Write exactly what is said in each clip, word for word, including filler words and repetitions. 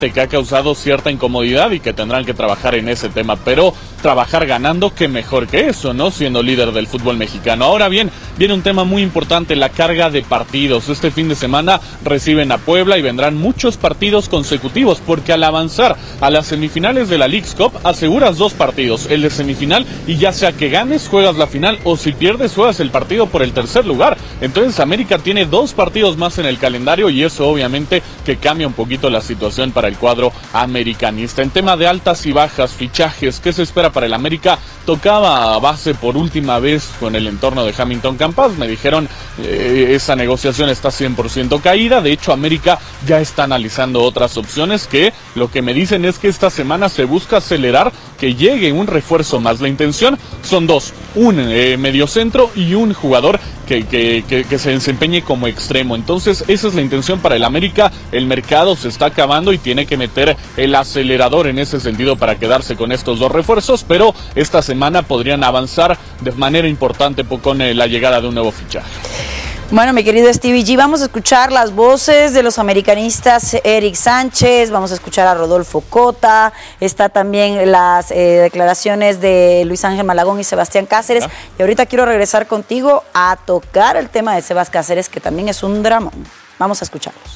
que ha causado cierta incomodidad y que tendrán que trabajar en ese tema, pero trabajar ganando, qué mejor que eso, ¿no? Siendo líder del fútbol mexicano. Ahora bien, viene un tema muy importante, la carga de partidos. Este fin de semana reciben a Puebla y vendrán muchos partidos consecutivos, porque al avanzar a las semifinales de la Leagues Cup, aseguras dos partidos, el de semifinal, y ya sea que ganes, juegas la final, o si pierdes, juegas el partido por el tercer lugar. Entonces América tiene dos partidos más en el calendario, y eso obviamente que cambia un poquito la situación para el cuadro americanista. En tema de altas y bajas, fichajes, ¿qué se espera para el América? Tocaba a base por última vez con el entorno de Hamilton Campas, me dijeron eh, esa negociación está cien por ciento caída. De hecho, América ya está analizando otras opciones, que lo que me dicen es que esta semana se busca acelerar que llegue un refuerzo más. La intención son dos, un eh, mediocentro y un jugador que, que, que, que se desempeñe como extremo. Entonces esa es la intención para el América. El mercado se está acabando y tiene que meter el acelerador en ese sentido para quedarse con estos dos refuerzos, pero esta semana podrían avanzar de manera importante con eh, la llegada de un nuevo fichaje. Bueno, mi querido Stevie G, vamos a escuchar las voces de los americanistas. Eric Sánchez, vamos a escuchar a Rodolfo Cota, está también las eh, declaraciones de Luis Ángel Malagón y Sebastián Cáceres, ¿Ah? Y ahorita quiero regresar contigo a tocar el tema de Sebas Cáceres, que también es un dramón. Vamos a escucharlos.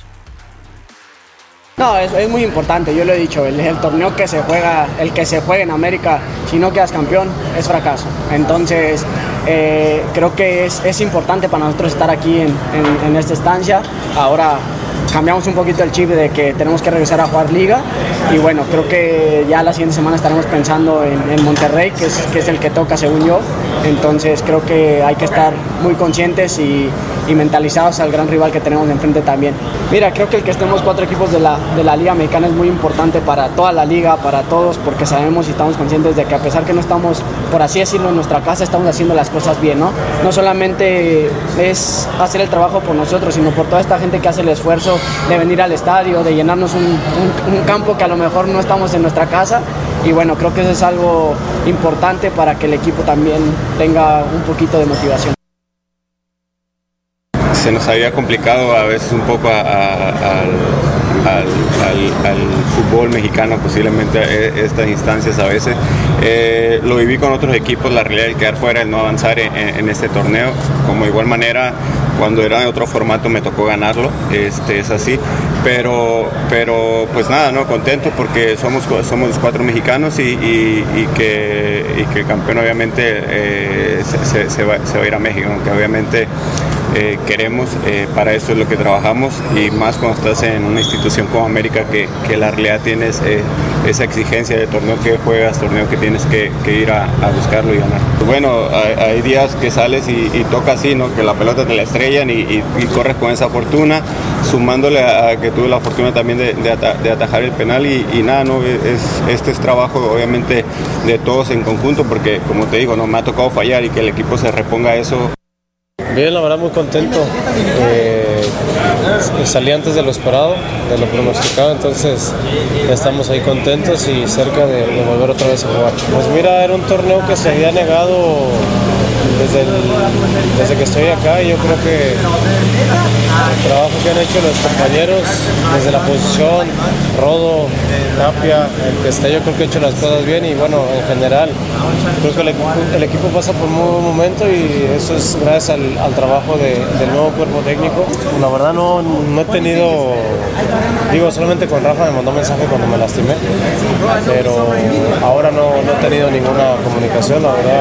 No, es, es muy importante, yo lo he dicho, el, el torneo que se juega, el que se juega en América, si no quedas campeón, es fracaso. Entonces, eh, creo que es, es importante para nosotros estar aquí en, en, en esta estancia. Ahora cambiamos un poquito el chip de que tenemos que regresar a jugar liga y bueno, creo que ya la siguiente semana estaremos pensando en, en Monterrey, que es, que es el que toca según yo. Entonces creo que hay que estar muy conscientes y, y mentalizados al gran rival que tenemos enfrente también. Mira, creo que el que estemos cuatro equipos de la, de la Liga Mexicana es muy importante para toda la liga, para todos, porque sabemos y estamos conscientes de que a pesar que no estamos, por así decirlo, en nuestra casa, estamos haciendo las cosas bien, ¿no? No solamente es hacer el trabajo por nosotros, sino por toda esta gente que hace el esfuerzo de venir al estadio, de llenarnos un, un, un campo que a lo mejor no estamos en nuestra casa. Y bueno, creo que eso es algo importante para que el equipo también tenga un poquito de motivación. Se nos había complicado a veces un poco a, a, a, al, al, al fútbol mexicano, posiblemente estas instancias a veces. Eh, lo viví con otros equipos, la realidad de quedar fuera, el no avanzar en, en este torneo. Como de igual manera, cuando era de otro formato me tocó ganarlo, este, es así. Pero, pero pues nada, no, contento porque somos, somos los cuatro mexicanos y, y, y, que, y que el campeón obviamente eh, se, se, se, va, se va a ir a México, aunque obviamente eh, queremos, eh, para eso es lo que trabajamos, y más cuando estás en una institución como América que, que la realidad tienes eh, esa exigencia de torneo que juegas, torneo que tienes que, que ir a, a buscarlo y ganar. Bueno, hay, hay días que sales y, y toca así, ¿no? Que la pelota te la estrellan y, y, y corres con esa fortuna, sumándole a, a que tuve la fortuna también de, de, ata, de atajar el penal y, y nada, ¿no? Es, este es trabajo obviamente de todos en conjunto, porque como te digo, no me ha tocado fallar y que el equipo se reponga a eso. Bien, la verdad muy contento. Eh, salí antes de lo esperado, de lo pronosticado, entonces ya estamos ahí contentos y cerca de, de volver otra vez a jugar. Pues mira, era un torneo que se había negado desde, el, desde que estoy acá, y yo creo que el trabajo que han hecho los compañeros desde la posición, Rodo, Tapia, el que esté, yo creo que he hecho las cosas bien, y bueno, en general creo que el equipo, el equipo pasa por un muy buen momento, y eso es gracias al, al trabajo de, del nuevo cuerpo técnico. La verdad no, no he tenido, digo, solamente con Rafa me mandó mensaje cuando me lastimé, pero ahora no, no he tenido ninguna comunicación, la verdad.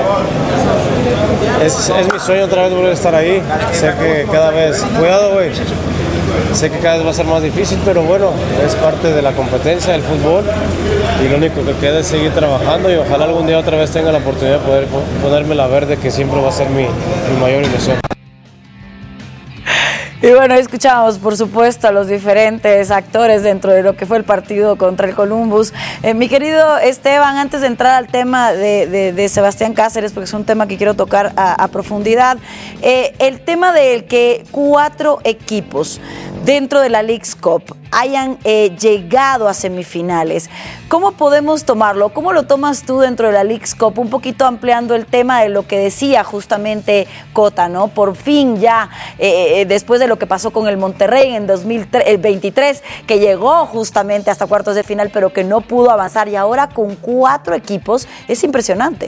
Es, es mi sueño otra vez volver a estar ahí. Sé que cada vez, cuidado güey, sé que cada vez va a ser más difícil, pero bueno, es parte de la competencia del fútbol, y lo único que queda es seguir trabajando, y ojalá algún día otra vez tenga la oportunidad de poder ponerme la verde, que siempre va a ser mi, mi mayor ilusión. Y bueno, escuchamos, por supuesto, a los diferentes actores dentro de lo que fue el partido contra el Columbus. Eh, mi querido Esteban, antes de entrar al tema de, de, de Sebastián Cáceres, porque es un tema que quiero tocar a, a profundidad, eh, el tema del que cuatro equipos dentro de la Leagues Cup hayan eh, llegado a semifinales. ¿Cómo podemos tomarlo? ¿Cómo lo tomas tú dentro de la Leagues Cup? Un poquito ampliando el tema de lo que decía justamente Cota, ¿no? Por fin ya, eh, después de lo que pasó con el Monterrey en dos mil veintitrés, que llegó justamente hasta cuartos de final, pero que no pudo avanzar, y ahora con cuatro equipos, es impresionante.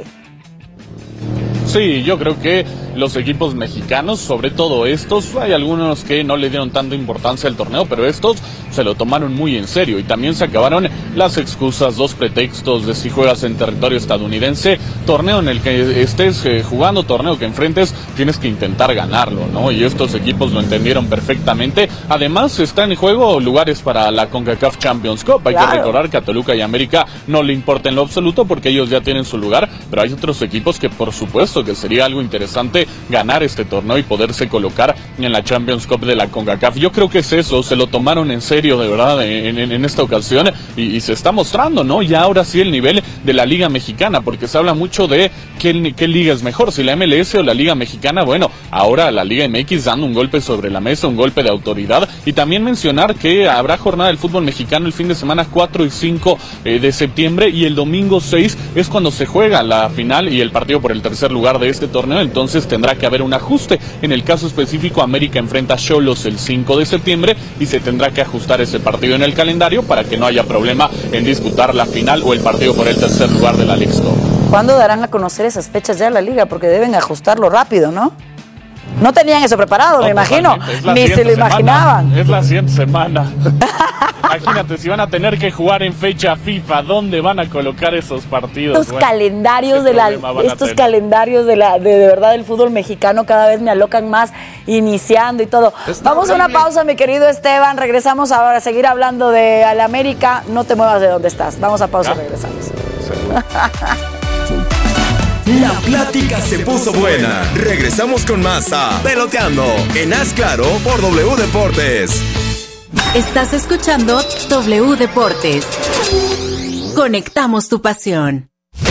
Sí, yo creo que los equipos mexicanos, sobre todo estos, hay algunos que no le dieron tanta importancia al torneo, pero estos se lo tomaron muy en serio y también se acabaron las excusas, los pretextos de si juegas en territorio estadounidense, torneo en el que estés eh, jugando, torneo que enfrentes, tienes que intentar ganarlo, ¿no? Y estos equipos lo entendieron perfectamente. Además, están en juego lugares para la CONCACAF Champions Cup. Hay claro. que recordar que a Toluca y América no le importa en lo absoluto porque ellos ya tienen su lugar, pero hay otros equipos que por supuesto que sería algo interesante ganar este torneo y poderse colocar en la Champions Cup de la CONCACAF. Yo creo que es eso, se lo tomaron en serio de verdad en, en, en esta ocasión y, y se está mostrando, ¿no? Y ahora sí el nivel de la Liga Mexicana, porque se habla mucho de qué, qué liga es mejor, si la M L S o la Liga Mexicana. Bueno, ahora la Liga M X dando un golpe sobre la mesa, un golpe de autoridad, y también mencionar que habrá jornada del fútbol mexicano el fin de semana cuatro y cinco eh, de septiembre, y el domingo seis es cuando se juega la final y el partido por el tercer lugar de este torneo, entonces tendrá que haber un ajuste. En el caso específico, América enfrenta a Xolos el cinco de septiembre y se tendrá que ajustar ese partido en el calendario para que no haya problema en disputar la final o el partido por el tercer lugar de la Leagues Cup. ¿Cuándo darán a conocer esas fechas ya la liga? Porque deben ajustarlo rápido, ¿no? No tenían eso preparado, no, me imagino. Ni se lo semana. imaginaban. Es la siguiente semana. Imagínate, si van a tener que jugar en fecha FIFA, ¿dónde van a colocar esos partidos? Estos bueno, calendarios de la, estos calendarios de la, de, de verdad del fútbol mexicano cada vez me alocan más, iniciando y todo. Está Vamos horrible. a una pausa, mi querido Esteban. Regresamos ahora a seguir hablando de al América. No te muevas de donde estás. Vamos a pausa y regresamos. La plática se puso buena. Regresamos con más a Peloteando en Haz Claro por W Deportes. Estás escuchando W Deportes. Conectamos tu pasión.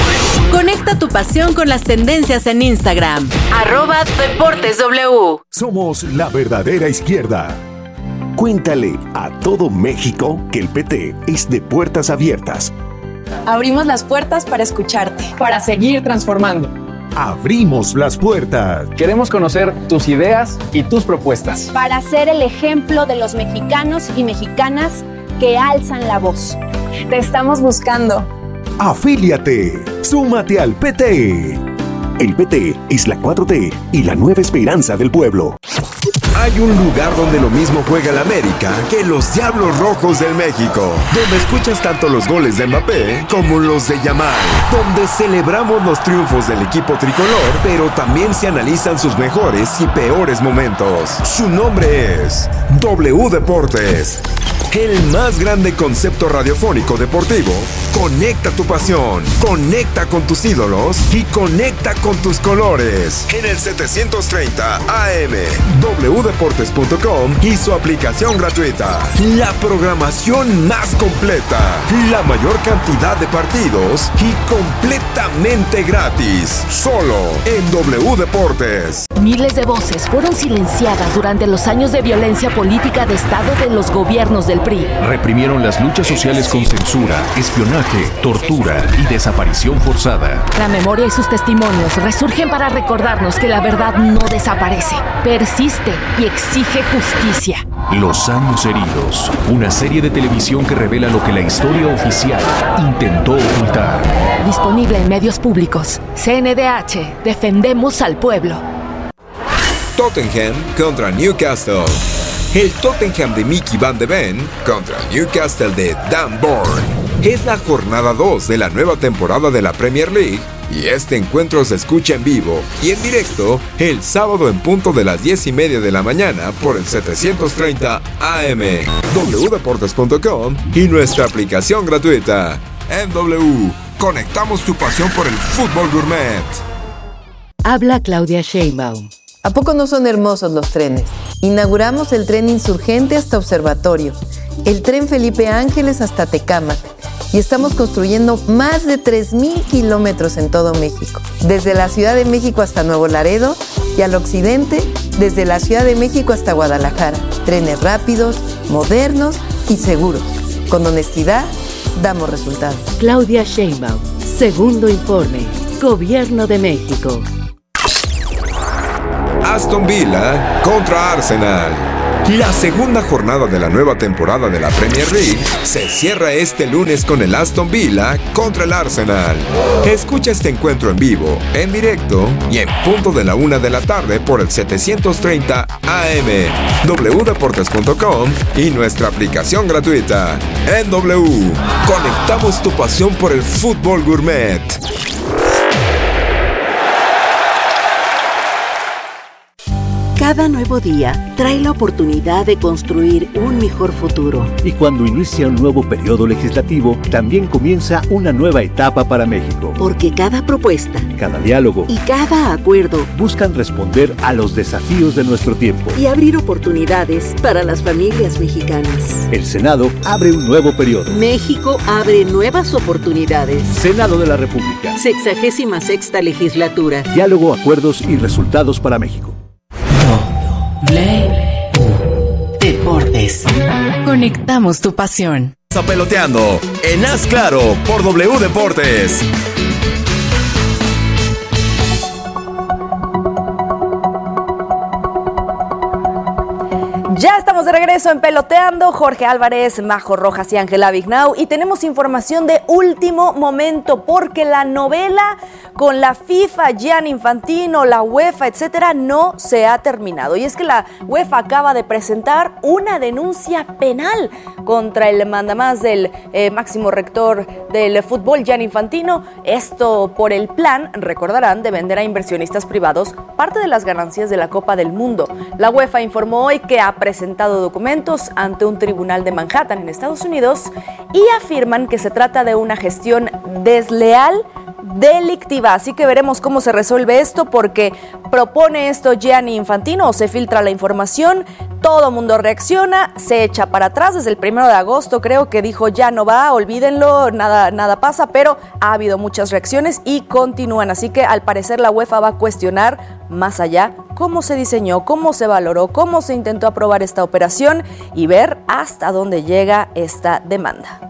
Conecta tu pasión con las tendencias en Instagram. Arroba Deportes W. Somos la verdadera izquierda. Cuéntale a todo México que el P T es de puertas abiertas. Abrimos las puertas para escucharte, para seguir transformando. Abrimos las puertas. Queremos conocer tus ideas y tus propuestas. Para ser el ejemplo de los mexicanos y mexicanas que alzan la voz. Te estamos buscando. Afíliate. Súmate al P T. El P T es la cuatro T y la nueva esperanza del pueblo. Hay un lugar donde lo mismo juega el América que los Diablos Rojos del México, donde escuchas tanto los goles de Mbappé como los de Yamal, donde celebramos los triunfos del equipo tricolor, pero también se analizan sus mejores y peores momentos. Su nombre es W Deportes, el más grande concepto radiofónico deportivo. Conecta tu pasión, conecta con tus ídolos y conecta con tus colores. En el setecientos treinta A M, w deportes punto com y su aplicación gratuita. La programación más completa, la mayor cantidad de partidos y completamente gratis. Solo en W Deportes. Miles de voces fueron silenciadas durante los años de violencia política de Estado de los gobiernos del P R I. Reprimieron las luchas sociales con censura, espionaje, tortura y desaparición forzada. La memoria y sus testimonios resurgen para recordarnos que la verdad no desaparece, persiste y exige justicia. Los años heridos, una serie de televisión que revela lo que la historia oficial intentó ocultar. Disponible en medios públicos. C N D H, defendemos al pueblo. Tottenham contra Newcastle. El Tottenham de Mickey Van de Ven contra Newcastle de Dan Burn. Es la jornada dos de la nueva temporada de la Premier League y este encuentro se escucha en vivo y en directo el sábado en punto de las diez y media de la mañana por el setecientos treinta A M, w deportes punto com y nuestra aplicación gratuita. En W, conectamos tu pasión por el fútbol gourmet. Habla Claudia Sheinbaum. ¿A poco no son hermosos los trenes? Inauguramos el tren Insurgente hasta Observatorio, el tren Felipe Ángeles hasta Tecámac y estamos construyendo más de tres mil kilómetros en todo México, desde la Ciudad de México hasta Nuevo Laredo y al occidente desde la Ciudad de México hasta Guadalajara. Trenes rápidos, modernos y seguros. Con honestidad, damos resultados. Claudia Sheinbaum, segundo informe, Gobierno de México. Aston Villa contra Arsenal. La segunda jornada de la nueva temporada de la Premier League se cierra este lunes con el Aston Villa contra el Arsenal. Escucha este encuentro en vivo, en directo y en punto de la una de la tarde por el setecientos treinta A M, w deportes punto com y nuestra aplicación gratuita. En W, conectamos tu pasión por el fútbol gourmet. Cada nuevo día trae la oportunidad de construir un mejor futuro. Y cuando inicia un nuevo periodo legislativo, también comienza una nueva etapa para México. Porque cada propuesta, cada diálogo y cada acuerdo buscan responder a los desafíos de nuestro tiempo y abrir oportunidades para las familias mexicanas. El Senado abre un nuevo periodo. México abre nuevas oportunidades. Senado de la República. Sexagésima sexta legislatura. Diálogo, acuerdos y resultados para México. Deportes. Conectamos tu pasión. Peloteando en Haz Claro por W Deportes. Ya estamos de regreso en Peloteando. Jorge Álvarez, Majo Rojas y Ángela Vignau. Y tenemos información de último momento porque la novela con la FIFA, Gianni Infantino, la UEFA, etcétera, no se ha terminado. Y es que la UEFA acaba de presentar una denuncia penal contra el mandamás del eh, máximo rector del fútbol, Gianni Infantino. Esto por el plan, recordarán, de vender a inversionistas privados parte de las ganancias de la Copa del Mundo. La UEFA informó hoy que ha presentado documentos ante un tribunal de Manhattan en Estados Unidos y afirman que se trata de una gestión desleal delictiva. Así que veremos cómo se resuelve esto porque propone esto Gianni Infantino o se filtra la información, todo mundo reacciona, se echa para atrás desde el primero de agosto, creo que dijo ya no va, olvídenlo, nada, nada pasa, pero ha habido muchas reacciones y continúan. Así que al parecer la UEFA va a cuestionar más allá cómo se diseñó, cómo se valoró, cómo se intentó aprobar esta operación y ver hasta dónde llega esta demanda.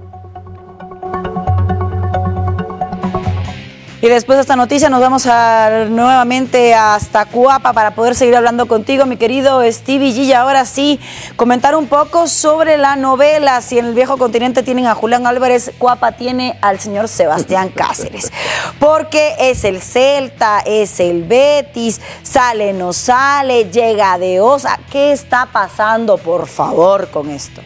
Y después de esta noticia nos vamos a, nuevamente hasta Cuapa para poder seguir hablando contigo, mi querido Stevie G. Y ahora sí, comentar un poco sobre la novela. Si en el viejo continente tienen a Julián Álvarez, Cuapa tiene al señor Sebastián Cáceres. Porque es el Celta, es el Betis, sale, no sale, llega de Osa. ¿Qué está pasando, por favor, con esto?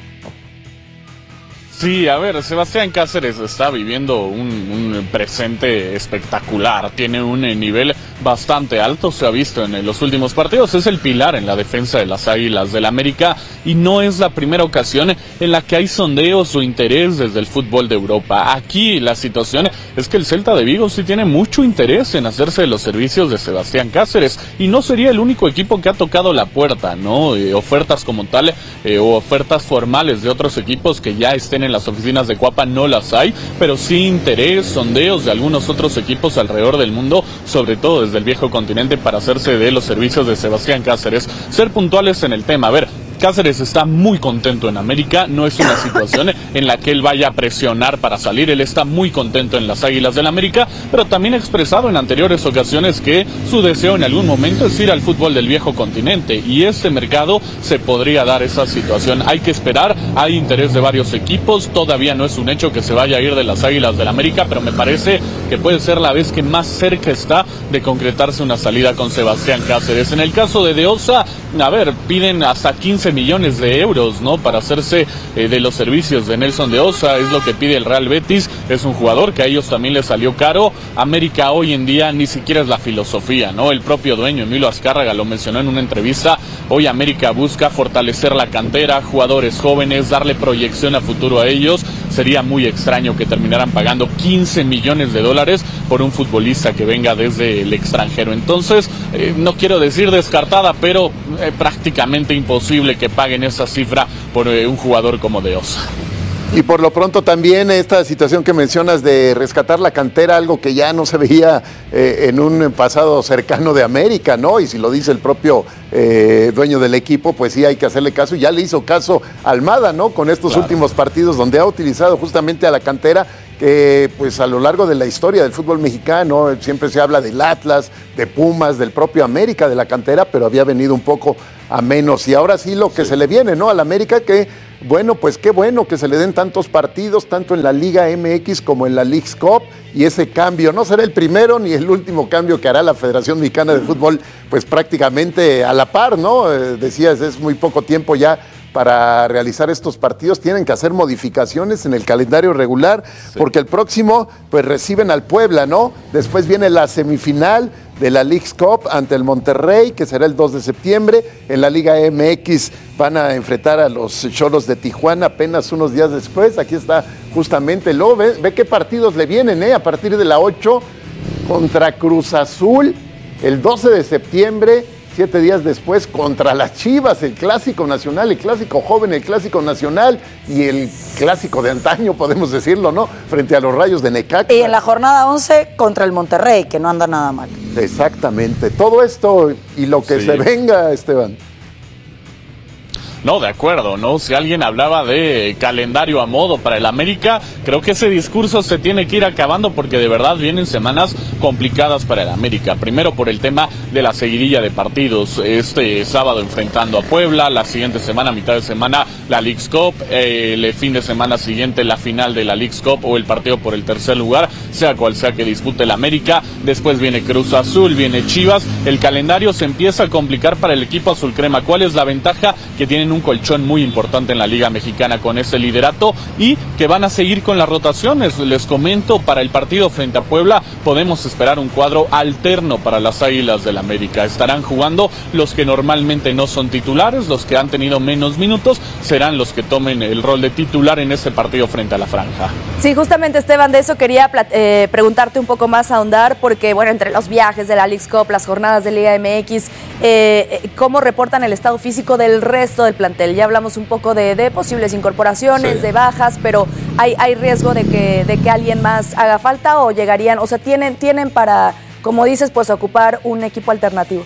Sí, a ver, Sebastián Cáceres está viviendo un, un presente espectacular, tiene un nivel bastante alto, se ha visto en los últimos partidos, es el pilar en la defensa de las Águilas del América y no es la primera ocasión en la que hay sondeos o interés desde el fútbol de Europa. Aquí la situación es que el Celta de Vigo sí tiene mucho interés en hacerse de los servicios de Sebastián Cáceres y no sería el único equipo que ha tocado la puerta, ¿no? Eh, ofertas como tal eh, o ofertas formales de otros equipos que ya estén en las oficinas de Cuapa no las hay, pero sí interés, sondeos de algunos otros equipos alrededor del mundo, sobre todo desde el viejo continente, para hacerse de los servicios de Sebastián Cáceres. Ser puntuales en el tema, a ver, Cáceres está muy contento en América, no es una situación en la que él vaya a presionar para salir, él está muy contento en las Águilas del América, pero también ha expresado en anteriores ocasiones que su deseo en algún momento es ir al fútbol del viejo continente y este mercado se podría dar esa situación. Hay que esperar, hay interés de varios equipos, todavía no es un hecho que se vaya a ir de las Águilas del América, pero me parece que puede ser la vez que más cerca está de concretarse una salida con Sebastián Cáceres. En el caso de De Osa, a ver, piden hasta quince millones de euros, ¿no? Para hacerse eh, de los servicios de Nelson De Osa, es lo que pide el Real Betis, es un jugador que a ellos también les salió caro. América hoy en día ni siquiera es la filosofía, ¿no? El propio dueño, Emilio Azcárraga, lo mencionó en una entrevista, hoy América busca fortalecer la cantera, jugadores jóvenes, darle proyección a futuro a ellos. Sería muy extraño que terminaran pagando quince millones de dólares por un futbolista que venga desde el extranjero. Entonces, eh, no quiero decir descartada, pero eh, prácticamente imposible que paguen esa cifra por eh, un jugador como De Osa. Y por lo pronto también esta situación que mencionas de rescatar la cantera, algo que ya no se veía eh, en un pasado cercano de América, ¿no? Y si lo dice el propio eh, dueño del equipo, pues sí hay que hacerle caso. Ya le hizo caso a Almada, ¿no? Con estos claro. últimos partidos donde ha utilizado justamente a la cantera, que pues a lo largo de la historia del fútbol mexicano siempre se habla del Atlas, de Pumas, del propio América, de la cantera, pero había venido un poco a menos. Y ahora sí lo que sí. se le viene, ¿no? Al América, que bueno, pues qué bueno que se le den tantos partidos, tanto en la Liga M X como en la Leagues Cup, y ese cambio no será el primero ni el último cambio que hará la Federación Mexicana de Fútbol, pues prácticamente a la par, ¿no? Eh, decías, es muy poco tiempo ya para realizar estos partidos, tienen que hacer modificaciones en el calendario regular, sí. porque el próximo, pues reciben al Puebla, ¿no? Después viene la semifinal de la Leagues Cup ante el Monterrey, que será el dos de septiembre. En la Liga M X van a enfrentar a los Xolos de Tijuana apenas unos días después. Aquí está justamente, luego ve, ve qué partidos le vienen, ¿eh? A partir de la ocho, contra Cruz Azul, el doce de septiembre, siete días después, contra las Chivas, el clásico nacional, el clásico joven, el clásico nacional y el clásico de antaño, podemos decirlo, ¿no? Frente a los Rayos de Necaxa. Y en la jornada once contra el Monterrey, que no anda nada mal. Exactamente. Todo esto y lo que sí. se venga, Esteban. No, de acuerdo, ¿no? Si alguien hablaba de calendario a modo para el América, creo que ese discurso se tiene que ir acabando porque de verdad vienen semanas complicadas para el América. Primero por el tema de la seguidilla de partidos. Este sábado enfrentando a Puebla, la siguiente semana, mitad de semana, la Leagues Cup, eh, el fin de semana siguiente la final de la Leagues Cup o el partido por el tercer lugar, sea cual sea que dispute el América. Después viene Cruz Azul, viene Chivas. El calendario se empieza a complicar para el equipo azul crema. ¿Cuál es la ventaja? Que tienen un colchón muy importante en la Liga Mexicana con ese liderato y que van a seguir con las rotaciones. Les comento, para el partido frente a Puebla podemos esperar un cuadro alterno para las Águilas del América. Estarán jugando los que normalmente no son titulares, los que han tenido menos minutos serán los que tomen el rol de titular en ese partido frente a la Franja. Sí, justamente, Esteban, de eso quería eh, preguntarte un poco más, ahondar, porque bueno, entre los viajes de la Leagues Cup, las jornadas de Liga M X, eh, ¿cómo reportan el estado físico del resto del plantel? Ya hablamos un poco de, de posibles incorporaciones, sí. de bajas, pero ¿hay, hay riesgo de que, de que alguien más haga falta o llegarían, o sea, tienen, tienen para, como dices, pues ocupar un equipo alternativo?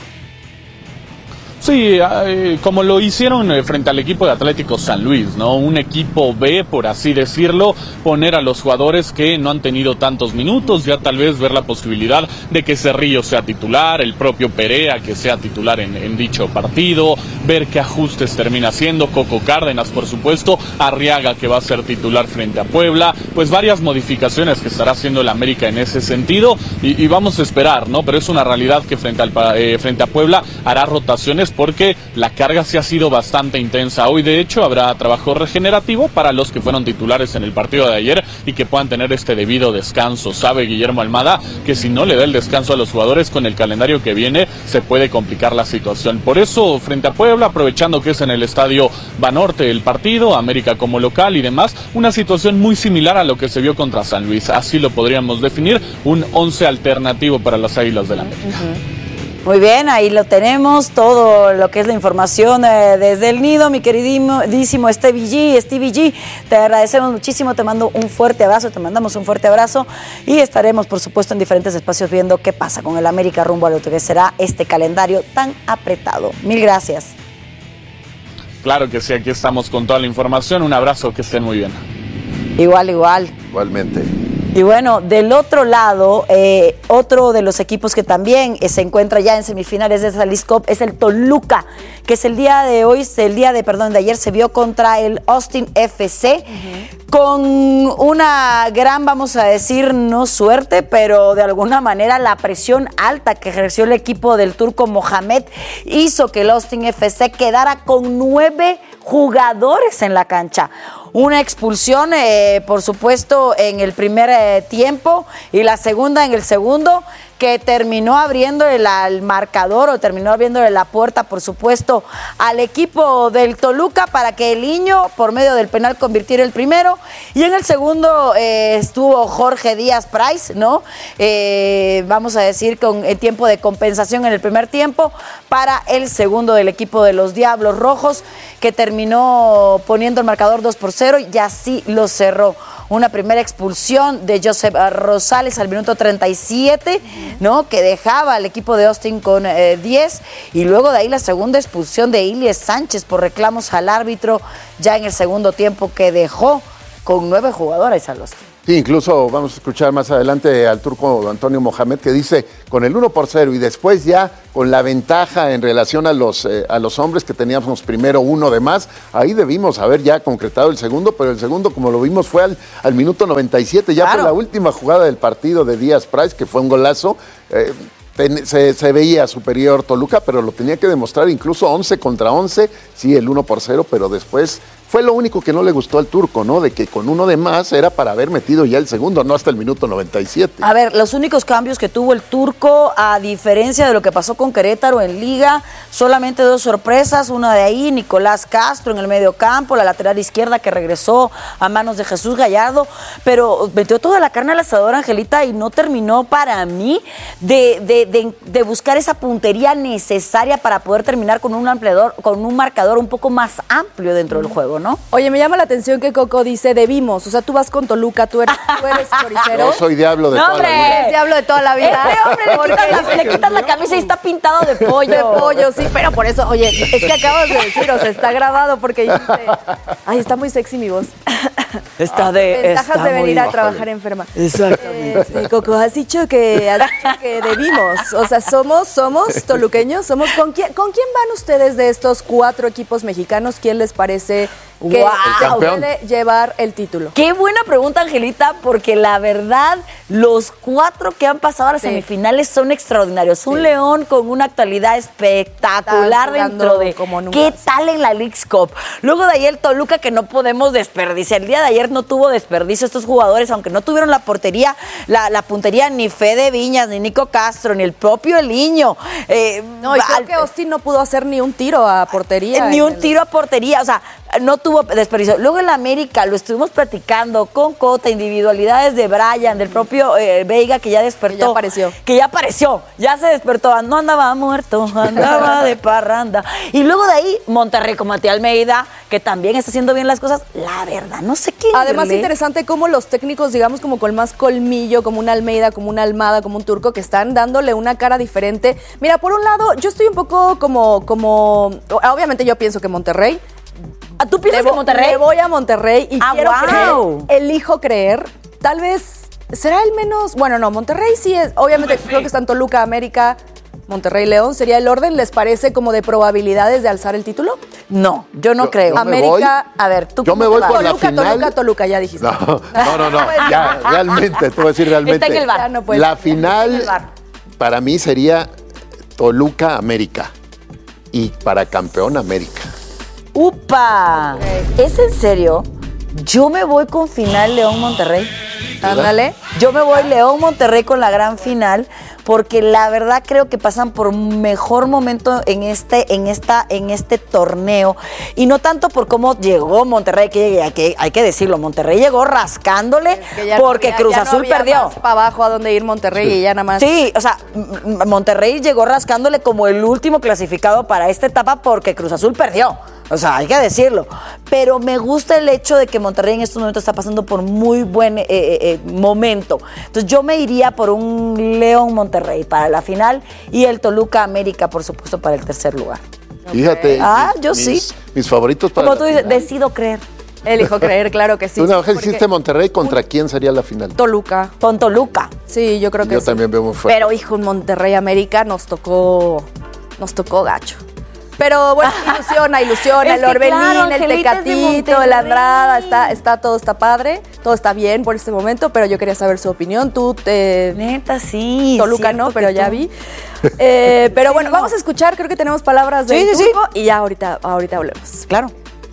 Sí, eh, como lo hicieron eh, frente al equipo de Atlético San Luis, ¿no? Un equipo B, por así decirlo, poner a los jugadores que no han tenido tantos minutos, ya tal vez ver la posibilidad de que Cerrillo sea titular, el propio Perea que sea titular en, en dicho partido, ver qué ajustes termina haciendo, Coco Cárdenas, por supuesto, Arriaga que va a ser titular frente a Puebla, pues varias modificaciones que estará haciendo el América en ese sentido y, y vamos a esperar, ¿no? Pero es una realidad que frente, al, eh, frente a Puebla hará rotaciones porque la carga sí ha sido bastante intensa. Hoy, de hecho, habrá trabajo regenerativo para los que fueron titulares en el partido de ayer y que puedan tener este debido descanso. Sabe Guillermo Almada que si no le da el descanso a los jugadores con el calendario que viene, se puede complicar la situación. Por eso, frente a Puebla, aprovechando que es en el estadio Banorte el partido, América como local y demás, una situación muy similar a lo que se vio contra San Luis. Así lo podríamos definir, un once alternativo para las Águilas del América. Uh-huh. Muy bien, ahí lo tenemos, todo lo que es la información eh, desde el nido, mi queridísimo Stevie G, Stevie G, te agradecemos muchísimo, te mando un fuerte abrazo, te mandamos un fuerte abrazo y estaremos, por supuesto, en diferentes espacios viendo qué pasa con el América rumbo a lo que será este calendario tan apretado. Mil gracias. Claro que sí, aquí estamos con toda la información, un abrazo, que estén muy bien. Igual, igual. Igualmente. Y bueno, del otro lado, eh, otro de los equipos que también eh, se encuentra ya en semifinales de esa Leagues Cup es el Toluca, que es el día de hoy, el día de, perdón, de ayer se vio contra el Austin F C, uh-huh. con una gran, vamos a decir, no suerte, pero de alguna manera la presión alta que ejerció el equipo del turco Mohamed hizo que el Austin F C quedara con nueve jugadores en la cancha. Una expulsión, eh, por supuesto, en el primer eh, tiempo y la segunda en el segundo, que terminó abriéndole la, el marcador o terminó abriéndole la puerta, por supuesto, al equipo del Toluca para que el Niño, por medio del penal, convirtiera el primero. Y en el segundo eh, estuvo Jorge Díaz Price, ¿no? Eh, vamos a decir con el tiempo de compensación en el primer tiempo para el segundo del equipo de los Diablos Rojos, que terminó poniendo el marcador dos por cero. cero y así lo cerró. Una primera expulsión de Joseph Rosales al minuto treinta y siete, ¿no? Que dejaba al equipo de Austin con eh, diez. Y luego de ahí la segunda expulsión de Ilie Sánchez por reclamos al árbitro ya en el segundo tiempo, que dejó con nueve jugadores al Austin. Sí, incluso vamos a escuchar más adelante al turco Antonio Mohamed, que dice con el uno por cero y después ya con la ventaja en relación a los, eh, a los hombres, que teníamos primero uno de más, ahí debimos haber ya concretado el segundo, pero el segundo, como lo vimos, fue al, al minuto noventa y siete, ya claro. Fue la última jugada del partido de Díaz Price, que fue un golazo. Eh, Se, se veía superior Toluca, pero lo tenía que demostrar incluso once contra once, sí, el uno por cero, pero después fue lo único que no le gustó al turco, ¿no? De que con uno de más era para haber metido ya el segundo, no hasta el minuto noventa y siete. A ver, los únicos cambios que tuvo el turco, a diferencia de lo que pasó con Querétaro en Liga, solamente dos sorpresas, una de ahí, Nicolás Castro en el medio campo, la lateral izquierda que regresó a manos de Jesús Gallardo, pero metió toda la carne al asador, Angelita, y no terminó para mí de, de, de, de buscar esa puntería necesaria para poder terminar con un ampliador, con un marcador un poco más amplio dentro del juego, ¿no? Oye, me llama la atención que Coco dice debimos, o sea, tú vas con Toluca, tú eres, tú eres choricero. Yo soy diablo de no, toda hombre, la vida. Es diablo de toda la vida. Este hombre le quitas, la, le quitas la camisa y está pintado de pollo. De pollo, sí, pero por eso, oye, es que acabas de decir, o sea, está grabado porque dijiste, ay, está muy sexy mi voz. Está de... Ventajas está de venir muy a trabajar enferma. Exactamente. Eh, sí, Coco, has dicho que, has dicho que debimos, o sea, somos, somos toluqueños, somos, ¿con quién, ¿con quién van ustedes de estos cuatro equipos mexicanos? ¿Quién les parece que wow. puede llevar el título? Qué buena pregunta, Angelita, porque la verdad, los cuatro que han pasado a las sí. semifinales son extraordinarios. Sí. Un León con una actualidad espectacular dentro de... Como nunca. ¿Qué tal en la Leagues Cup? Luego de ahí el Toluca, que no podemos desperdiciar. El día de ayer no tuvo desperdicio estos jugadores, aunque no tuvieron la portería, la, la puntería ni Fede Viñas, ni Nico Castro, ni el propio Eliño. Eh, no, y creo al, que Austin no pudo hacer ni un tiro a portería. Ni un el... tiro a portería, o sea, no tuvo desperdicio. Luego en la América lo estuvimos platicando con Cota, individualidades de Brian, del propio eh, Veiga, que ya despertó. Que ya apareció. Que ya apareció, ya se despertó. No andaba muerto, andaba de parranda. Y luego de ahí, Monterrey con Matías Almeida, que también está haciendo bien las cosas. La verdad, no sé qué. Además, interesante cómo los técnicos, digamos, como con más colmillo, como una Almeida, como una Almada, como un Turco, que están dándole una cara diferente. Mira, por un lado, yo estoy un poco como, como, obviamente yo pienso que Monterrey. ¿Tú piensas Debo, que Monterrey? Me voy a Monterrey y ah, quiero wow. creer, elijo creer, tal vez será el menos, bueno, no, Monterrey sí es, obviamente creo que están Toluca, América, Monterrey, León, ¿sería el orden? ¿Les parece como de probabilidades de alzar el título? No, yo no yo, creo. Yo América, a ver, tú yo me voy por Toluca, la final. Toluca, Toluca, ya dijiste. No, no, no, no ya, realmente, te voy a decir realmente. Está en el bar. Ya no puedes. La final para mí sería Toluca, América y para campeón América. ¡Upa! Okay. ¿Es en serio? Yo me voy con final León-Monterrey. Ándale. Yo me voy León-Monterrey con la gran final, porque la verdad creo que pasan por un mejor momento en este, en esta, en este torneo. Y no tanto por cómo llegó Monterrey, que hay que, hay que decirlo, Monterrey llegó rascándole es porque no, Cruz ya Azul no había perdió. Más para abajo a donde ir Monterrey y ya nada más. Sí, o sea, Monterrey llegó rascándole como el último clasificado para esta etapa porque Cruz Azul perdió. O sea, hay que decirlo. Pero me gusta el hecho de que Monterrey en estos momentos está pasando por muy buen eh, eh, momento. Entonces yo me iría por un León Monterrey para la final y el Toluca América, por supuesto, para el tercer lugar. Fíjate. Ah, yo mis, sí. Mis favoritos para Como la tú dices, final. decido creer. Elijo creer, claro que sí. Una vez porque... hiciste Monterrey, ¿contra quién sería la final? Toluca. Con Toluca. Sí, yo creo que yo sí. Yo también veo muy fuerte. Pero, hijo, Monterrey América nos tocó, nos tocó gacho. Pero bueno, ilusiona, ilusiona, es el Orbelín, claro, el Tecatito, el Andrada, está, está, todo está padre, todo está bien por este momento, pero yo quería saber su opinión. Tú te... Neta, sí. Toluca no, pero ya tú... vi. Eh, pero bueno, vamos a escuchar, creo que tenemos palabras del sí, sí, turco sí. y ya ahorita, ahorita hablemos. Claro.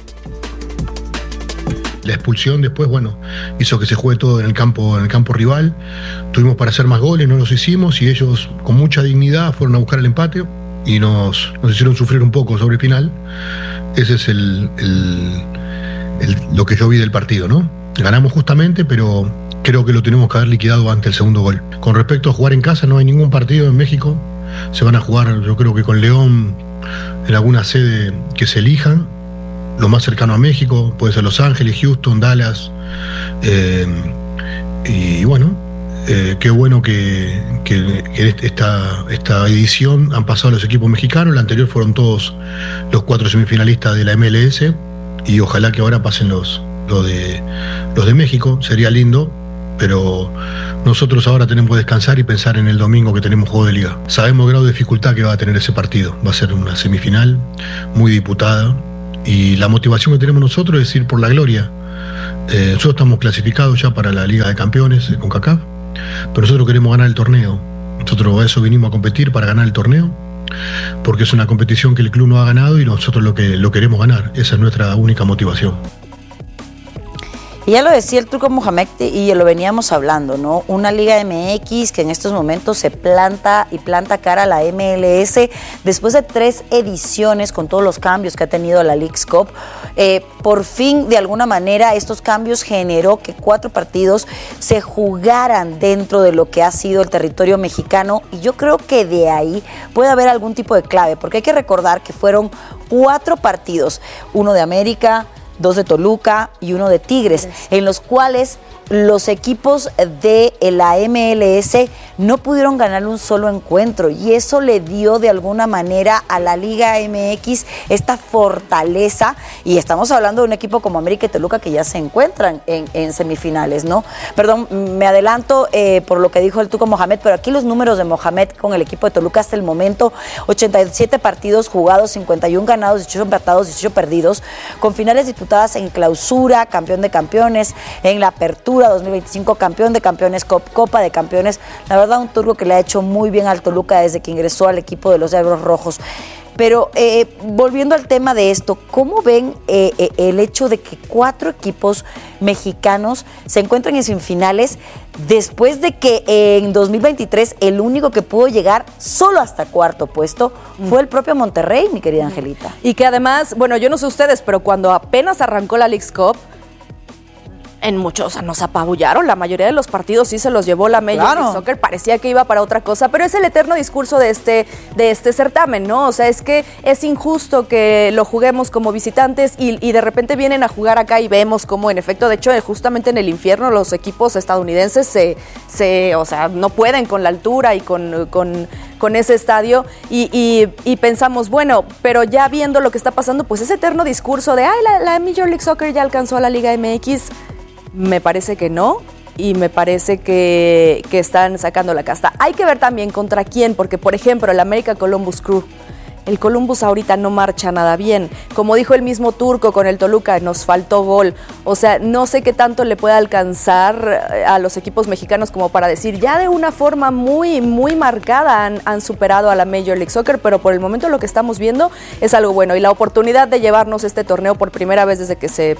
La expulsión después, bueno, hizo que se juegue todo en el campo, en el campo rival. Tuvimos para hacer más goles, no los hicimos y ellos con mucha dignidad fueron a buscar el empate y nos, nos hicieron sufrir un poco sobre el final. Ese es el, el, el, lo que yo vi del partido, ¿no? Ganamos justamente, pero creo que lo tenemos que haber liquidado antes del segundo gol. Con respecto a jugar en casa, no hay ningún partido en México. Se van a jugar, yo creo que con León, en alguna sede que se elijan. lo más cercano a México, puede ser Los Ángeles, Houston, Dallas. Eh, y bueno, eh, qué bueno que, que, que esta, esta edición han pasado los equipos mexicanos. La anterior fueron todos los cuatro semifinalistas de la M L S y ojalá que ahora pasen los, los, de, los de México. Sería lindo, pero nosotros ahora tenemos que descansar y pensar en el domingo que tenemos juego de liga. Sabemos el grado de dificultad que va a tener ese partido. Va a ser una semifinal muy disputada y la motivación que tenemos nosotros es ir por la gloria. Eh, nosotros estamos clasificados ya para la Liga de Campeones con CONCACAF, pero nosotros queremos ganar el torneo. Nosotros a eso vinimos a competir, para ganar el torneo, porque es una competición que el club no ha ganado y nosotros lo que lo queremos ganar. Esa es nuestra única motivación. Y ya lo decía el Turco Mohamed y lo veníamos hablando, ¿no? Una Liga M X que en estos momentos se planta y planta cara a la M L S después de tres ediciones con todos los cambios que ha tenido la Leagues Cup. Eh, por fin, de alguna manera, estos cambios generó que cuatro partidos se jugaran dentro de lo que ha sido el territorio mexicano y yo creo que de ahí puede haber algún tipo de clave, porque hay que recordar que fueron cuatro partidos, uno de América, dos de Toluca y uno de Tigres, en los cuales los equipos de la M L S no pudieron ganar un solo encuentro y eso le dio de alguna manera a la Liga M X esta fortaleza, y estamos hablando de un equipo como América y Toluca que ya se encuentran en, en semifinales, ¿no? Perdón, me adelanto eh, por lo que dijo el Tuco Mohamed, pero aquí los números de Mohamed con el equipo de Toluca hasta el momento: ochenta y siete partidos jugados, cincuenta y uno ganados, dieciocho empatados, dieciocho perdidos, con finales disputadas en clausura, campeón de campeones, en la apertura dos mil veinticinco, campeón de campeones, Copa de Campeones. La verdad, un Turco que le ha hecho muy bien al Toluca desde que ingresó al equipo de los Diablos Rojos. Pero eh, volviendo al tema de esto, ¿cómo ven eh, eh, el hecho de que cuatro equipos mexicanos se encuentran en semifinales después de que eh, en dos mil veintitrés el único que pudo llegar solo hasta cuarto puesto fue el propio Monterrey, mi querida Angelita? Y que además, bueno, yo no sé ustedes, pero cuando apenas arrancó la Leagues Cup, en muchos, o sea, nos apabullaron, la mayoría de los partidos sí se los llevó la Major League Soccer, parecía que iba para otra cosa, pero es el eterno discurso de este, de este certamen, ¿no? O sea, es que es injusto que lo juguemos como visitantes y, y de repente vienen a jugar acá y vemos cómo, en efecto, de hecho, justamente en el infierno los equipos estadounidenses se, se o sea, no pueden con la altura y con, con, con ese estadio y, y, y pensamos, bueno, pero ya viendo lo que está pasando, pues ese eterno discurso de, ay, la, la Major League Soccer ya alcanzó a la Liga M X, me parece que no, y me parece que, que están sacando la casta. Hay que ver también contra quién, porque por ejemplo el América Columbus Crew, el Columbus ahorita no marcha nada bien. Como dijo el mismo Turco con el Toluca, nos faltó gol. O sea, no sé qué tanto le puede alcanzar a los equipos mexicanos como para decir, ya de una forma muy, muy marcada han, han superado a la Major League Soccer, pero por el momento lo que estamos viendo es algo bueno. Y la oportunidad de llevarnos este torneo por primera vez desde que se...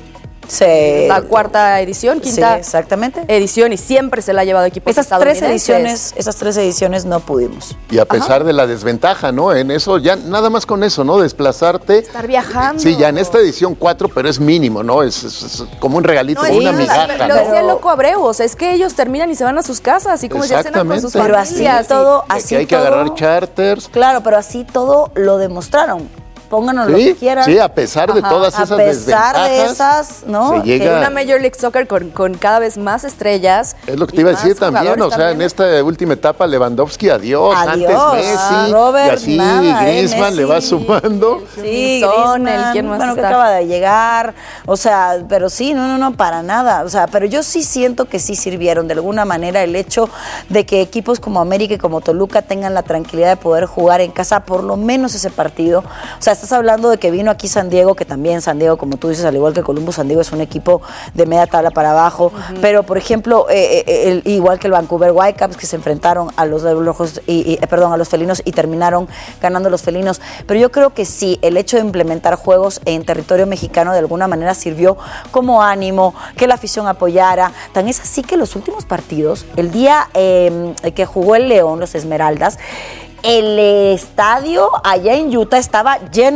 Sí. La cuarta edición, quinta sí, exactamente. edición, y siempre se la ha llevado equipos esas estadounidenses. Tres ediciones, esas tres ediciones no pudimos. Y a pesar Ajá. de la desventaja, ¿no? En eso, ya nada más con eso, ¿no? Desplazarte. Estar viajando. Sí, ya en esta edición cuatro, pero es mínimo, ¿no? Es, es, es como un regalito, no, una sí, migaja. Lo decía el loco Abreu, o sea, es que ellos terminan y se van a sus casas, y como ya cenan con sus pero familias. Así todo, así que hay todo, que agarrar charters. Claro, pero así todo lo demostraron. Pónganos sí, lo que quieran. Sí, a pesar de Ajá, todas esas desventajas. A pesar de esas, ¿no? Se llega... Una Major League Soccer con, con cada vez más estrellas. Es lo que te iba a decir también, o sea, también. En esta última etapa, Lewandowski, adiós, adiós. Antes Messi, ah, Robert, y así nada, Griezmann eh, le va sumando. Sí, Griezmann, el quien más bueno, está. Que acaba de llegar, o sea, pero sí, no, no, no, para nada, o sea, pero yo sí siento que sí sirvieron de alguna manera el hecho de que equipos como América y como Toluca tengan la tranquilidad de poder jugar en casa por lo menos ese partido. O sea, estás hablando de que vino aquí San Diego, que también San Diego, como tú dices, al igual que Columbus, San Diego es un equipo de media tabla para abajo, uh-huh. pero por ejemplo, eh, eh, el, igual que el Vancouver Whitecaps, que se enfrentaron a los Rojos y, y, perdón, a los felinos y terminaron ganando los felinos, pero yo creo que sí, el hecho de implementar juegos en territorio mexicano de alguna manera sirvió como ánimo, que la afición apoyara. Tan es así que los últimos partidos, el día eh, que jugó el León, los Esmeraldas, el estadio allá en Utah estaba lleno,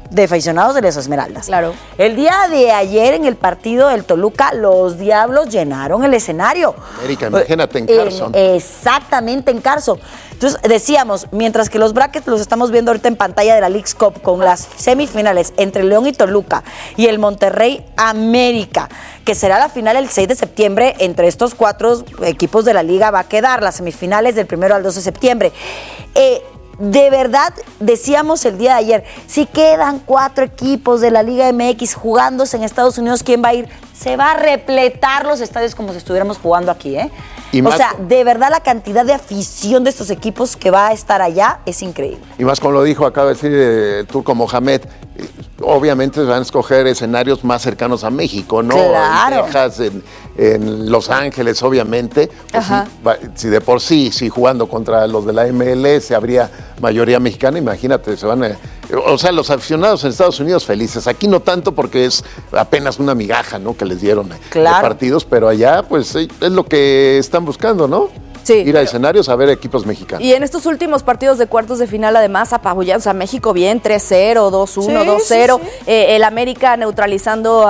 de aficionados de las Esmeraldas. Claro. El día de ayer en el partido del Toluca, los Diablos llenaron el escenario. América, imagínate en Carson. En, exactamente, en Carson. Entonces, decíamos, mientras que los brackets los estamos viendo ahorita en pantalla de la Leagues Cup con las semifinales entre León y Toluca y el Monterrey América, que será la final el seis de septiembre, entre estos cuatro equipos de la liga va a quedar las semifinales del primero al dos de septiembre. Eh, De verdad, decíamos el día de ayer, si quedan cuatro equipos de la Liga M X jugándose en Estados Unidos, ¿quién va a ir? Se va a repletar los estadios como si estuviéramos jugando aquí, ¿eh? Y o más, sea, de verdad la cantidad de afición de estos equipos que va a estar allá es increíble. Y más como lo dijo, acaba de decir eh, Turco Mohamed, eh, obviamente van a escoger escenarios más cercanos a México, ¿no? Claro. En Texas, en, en Los Ángeles, obviamente. Pues sí, va, si de por sí, si jugando contra los de la M L S habría mayoría mexicana, imagínate, se van a... O sea, los aficionados en Estados Unidos felices. Aquí no tanto porque es apenas una migaja, ¿no? Que les dieron claro. de partidos, pero allá, pues es lo que están buscando, ¿no? Sí. Ir a escenarios a ver equipos mexicanos. Y en estos últimos partidos de cuartos de final, además, apabullando, o sea, México bien, tres cero, dos uno, Sí, dos cero. sí, sí. Eh, el América neutralizando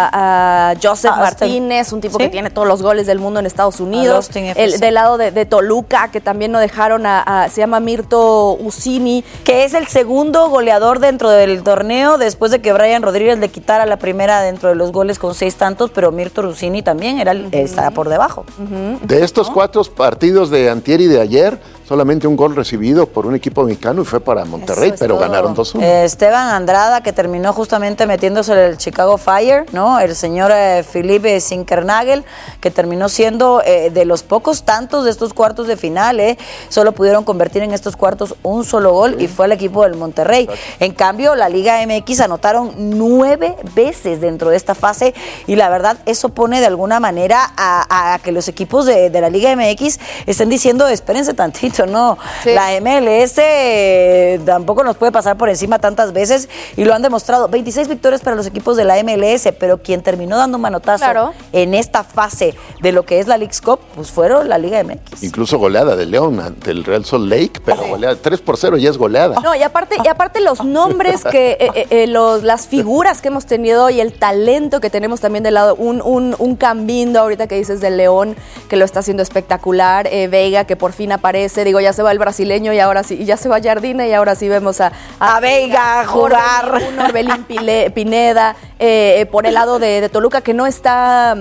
a, a Joseph Ah, Martínez, un tipo ¿sí? que tiene todos los goles del mundo en Estados Unidos. Austin F C. El, del lado de, de Toluca, que también no dejaron a, a- se llama Mirto Usini. Que es el segundo goleador dentro del torneo después de que Brian Rodríguez le quitara la primera dentro de los goles con seis tantos, pero Mirto Russini también era, uh-huh. estaba por debajo. Uh-huh. De estos cuatro partidos de antier y de ayer, solamente un gol recibido por un equipo mexicano y fue para Monterrey, Eso es pero todo. ganaron dos uno. Eh, Esteban Andrada, que terminó justamente metiéndose el Chicago Fire, ¿no? El señor eh, Felipe Zinkernagel, que terminó siendo eh, de los pocos tantos de estos cuartos de final, ¿eh? Solo pudieron convertir en estos cuartos un solo gol y fue el equipo del Monterrey. En cambio, la Liga M X anotaron nueve veces dentro de esta fase y la verdad eso pone de alguna manera a, a que los equipos de, de la Liga M X estén diciendo, espérense tantito, ¿no? Sí. La M L S eh, tampoco nos puede pasar por encima tantas veces y lo han demostrado. veintiséis victorias para los equipos de la M L S, pero quien terminó dando manotazo Claro. en esta fase de lo que es la Leagues Cup, pues fueron la Liga M X. Incluso goleada de León ante el Real Salt Lake, pero goleada tres por cero ya es goleada. No, y aparte, y aparte los nombres que, eh, eh, eh, los, las figuras que hemos tenido y el talento que tenemos también del lado, un, un, un Cambindo ahorita que dices del León, que lo está haciendo espectacular, eh, Veiga que por fin aparece, digo, ya se va el brasileño y ahora sí, y ya se va Jardine y ahora sí vemos a, A Veiga a jugar. Orbelín, un Orbelín Pile- Pineda, eh, eh, por el lado de, de Toluca, que no está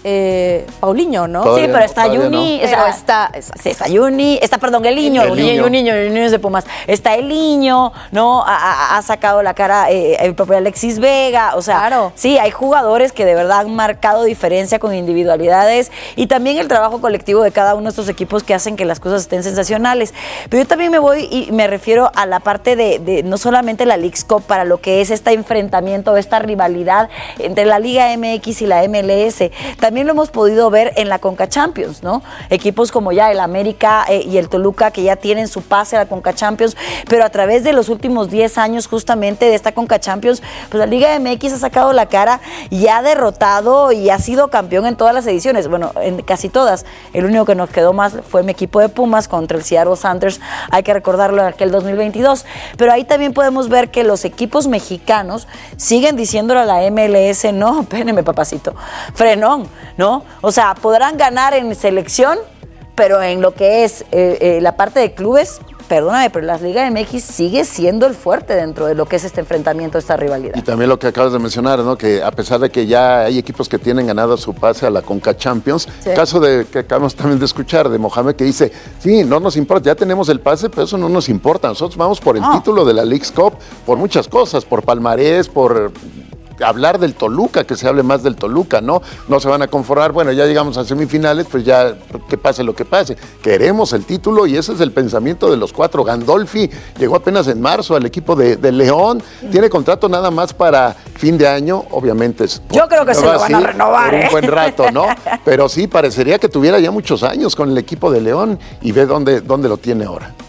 eh, Paulinho, ¿no? Todavía Sí, pero no, está todavía Juni, no. o sea, Pero está, es- sí, está Juni, está, perdón, el niño, El el Niño. niño, el niño, el niño es de Pumas. Está el niño, ¿no? Ha, ha- ha sacado la cara eh, el propio Alexis Vega, o sea, Claro. sí, hay jugadores que de verdad han marcado diferencia con individualidades y también el trabajo colectivo de cada uno de estos equipos que hacen que las cosas estén sensacionales. Pero yo también me voy y me refiero a la parte de, de no solamente la Leagues Cup, para lo que es este enfrentamiento, esta rivalidad entre la Liga M X y la M L S. También lo hemos podido ver en la Conca Champions, ¿no? Equipos como ya el América eh, y el Toluca que ya tienen su pase a la Conca Champions, pero a través de los últimos diez años justamente de esta Conca Champions, pues la Liga M X ha sacado la cara y ha derrotado y ha sido campeón en todas las ediciones, bueno, en casi todas. El único que nos quedó más fue mi equipo de Pumas contra el Seattle Sounders, hay que recordarlo en aquel dos mil veintidós, pero ahí también podemos ver que los equipos mexicanos siguen diciéndole a la M L S, no, espérenme papacito, frenón, ¿no? O sea, podrán ganar en selección, pero en lo que es eh, eh, la parte de clubes, perdóname, pero la Liga M X sigue siendo el fuerte dentro de lo que es este enfrentamiento, esta rivalidad. Y también lo que acabas de mencionar, ¿no? Que a pesar de que ya hay equipos que tienen ganado su pase a la Conca Champions, Sí. caso de que acabamos también de escuchar de Mohamed que dice, sí, no nos importa, ya tenemos el pase, pero eso no nos importa. Nosotros vamos por el No. título de la Leagues Cup, por muchas cosas, por palmarés, por hablar del Toluca, que se hable más del Toluca, ¿no? No se van a conformar, bueno, ya llegamos a semifinales, pues ya que pase lo que pase. Queremos el título y ese es el pensamiento de los cuatro. Gandolfi llegó apenas en marzo al equipo de, de León, tiene contrato nada más para fin de año, obviamente. Es, Yo creo que se lo van a sí, renovar, por ¿eh? un buen rato, ¿no? Pero sí, parecería que tuviera ya muchos años con el equipo de León y ve dónde, dónde lo tiene ahora.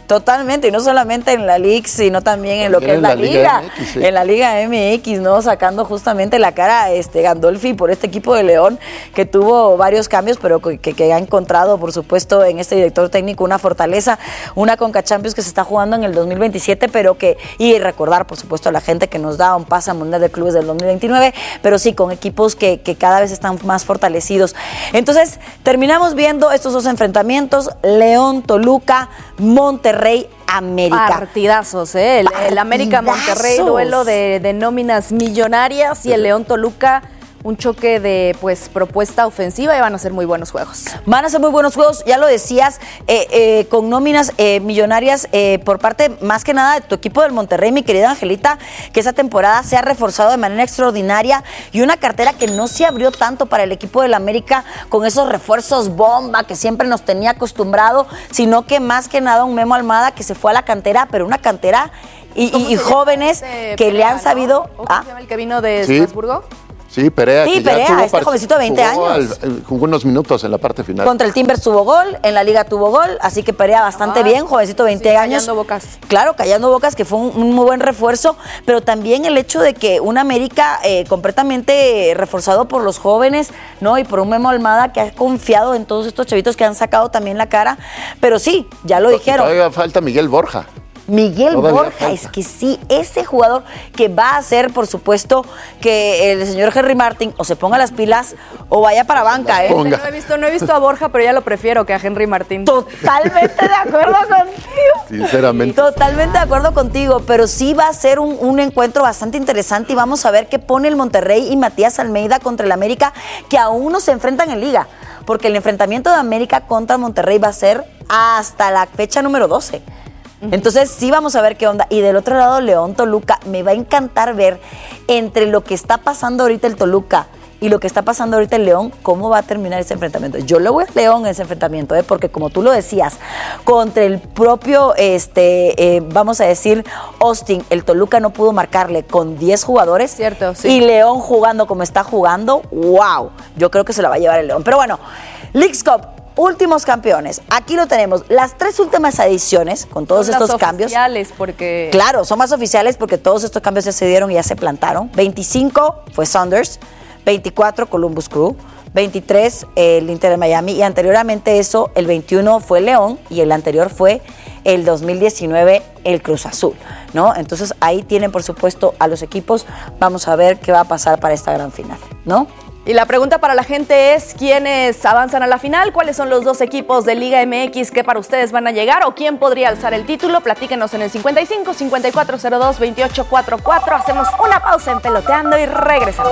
Totalmente, y no solamente en la Liga, sino también en lo que es la, la Liga, Liga M X, sí. En la Liga M X, ¿no? Sacando justamente la cara a este Gandolfi por este equipo de León, que tuvo varios cambios, pero que, que ha encontrado, por supuesto, en este director técnico una fortaleza, una Conca Champions que se está jugando en el dos mil veintisiete, pero que, y recordar, por supuesto, a la gente que nos da un pase al Mundial de Clubes del dos mil veintinueve, pero sí, con equipos que, que cada vez están más fortalecidos. Entonces, terminamos viendo estos dos enfrentamientos, León, Toluca, Monterrey, América. Partidazos, ¿eh? El, el América-Monterrey, duelo de, de nóminas millonarias, y el León-Toluca, un choque de pues propuesta ofensiva, y van a ser muy buenos juegos. Van a ser muy buenos juegos, ya lo decías, eh, eh, con nóminas eh, millonarias eh, por parte más que nada de tu equipo del Monterrey, mi querida Angelita, que esa temporada se ha reforzado de manera extraordinaria, y una cartera que no se abrió tanto para el equipo del América con esos refuerzos bomba que siempre nos tenía acostumbrado, sino que más que nada un Memo Almada que se fue a la cantera, pero una cantera y, y, y jóvenes que Perea, le han sabido... ¿no? ¿Ah? ¿Se llama el que vino de sí. Estrasburgo? Sí, Perea. Sí, que Perea, ya tuvo este jovencito de veinte jugó años. Al, jugó unos minutos en la parte final. Contra el Timbers tuvo gol, en la Liga tuvo gol, así que Perea bastante ah, bien, jovencito de veinte sí, años. Callando bocas. Claro, callando bocas, que fue un, un muy buen refuerzo, pero también el hecho de que un América eh, completamente reforzado por los jóvenes, ¿no? Y por un Memo Almada que ha confiado en todos estos chavitos que han sacado también la cara, pero sí, ya lo dijeron. Todavía falta Miguel Borja. Miguel Todavía Borja, falta. Es que sí, ese jugador que va a hacer, por supuesto, que el señor Henry Martin o se ponga las pilas o vaya para banca, ¿eh? No he visto, no he visto a Borja, pero ya lo prefiero que a Henry Martin. Totalmente de acuerdo contigo. Sinceramente. Totalmente de acuerdo contigo, pero sí va a ser un, un encuentro bastante interesante, y vamos a ver qué pone el Monterrey y Matías Almeida contra el América, que aún no se enfrentan en Liga, porque el enfrentamiento de América contra Monterrey va a ser hasta la fecha número doce. Entonces sí vamos a ver qué onda. Y del otro lado, León Toluca, me va a encantar ver entre lo que está pasando ahorita el Toluca y lo que está pasando ahorita el León, cómo va a terminar ese enfrentamiento. Yo le voy a León en ese enfrentamiento, ¿eh? Porque como tú lo decías, contra el propio, este, eh, vamos a decir, Austin, el Toluca no pudo marcarle con diez jugadores. Cierto, sí. Y León jugando como está jugando, wow, yo creo que se la va a llevar el León. Pero bueno, Leagues Cup, últimos campeones. Aquí lo tenemos. Las tres últimas ediciones, con todos son estos las cambios. Oficiales, porque. Claro, son más oficiales porque todos estos cambios ya se dieron y ya se plantaron. veinticinco fue Saunders, veinticuatro Columbus Crew, veintitrés el Inter de Miami, y anteriormente eso, el veintiuno fue León, y el anterior fue el dos mil diecinueve el Cruz Azul, ¿no? Entonces ahí tienen, por supuesto, a los equipos. Vamos a ver qué va a pasar para esta gran final, ¿no? Y la pregunta para la gente es, ¿quiénes avanzan a la final? ¿Cuáles son los dos equipos de Liga M X que para ustedes van a llegar? ¿O quién podría alzar el título? Platíquenos en el cincuenta y cinco, cincuenta y cuatro cero dos, veintiocho cuarenta y cuatro. Hacemos una pausa en Peloteando y regresamos.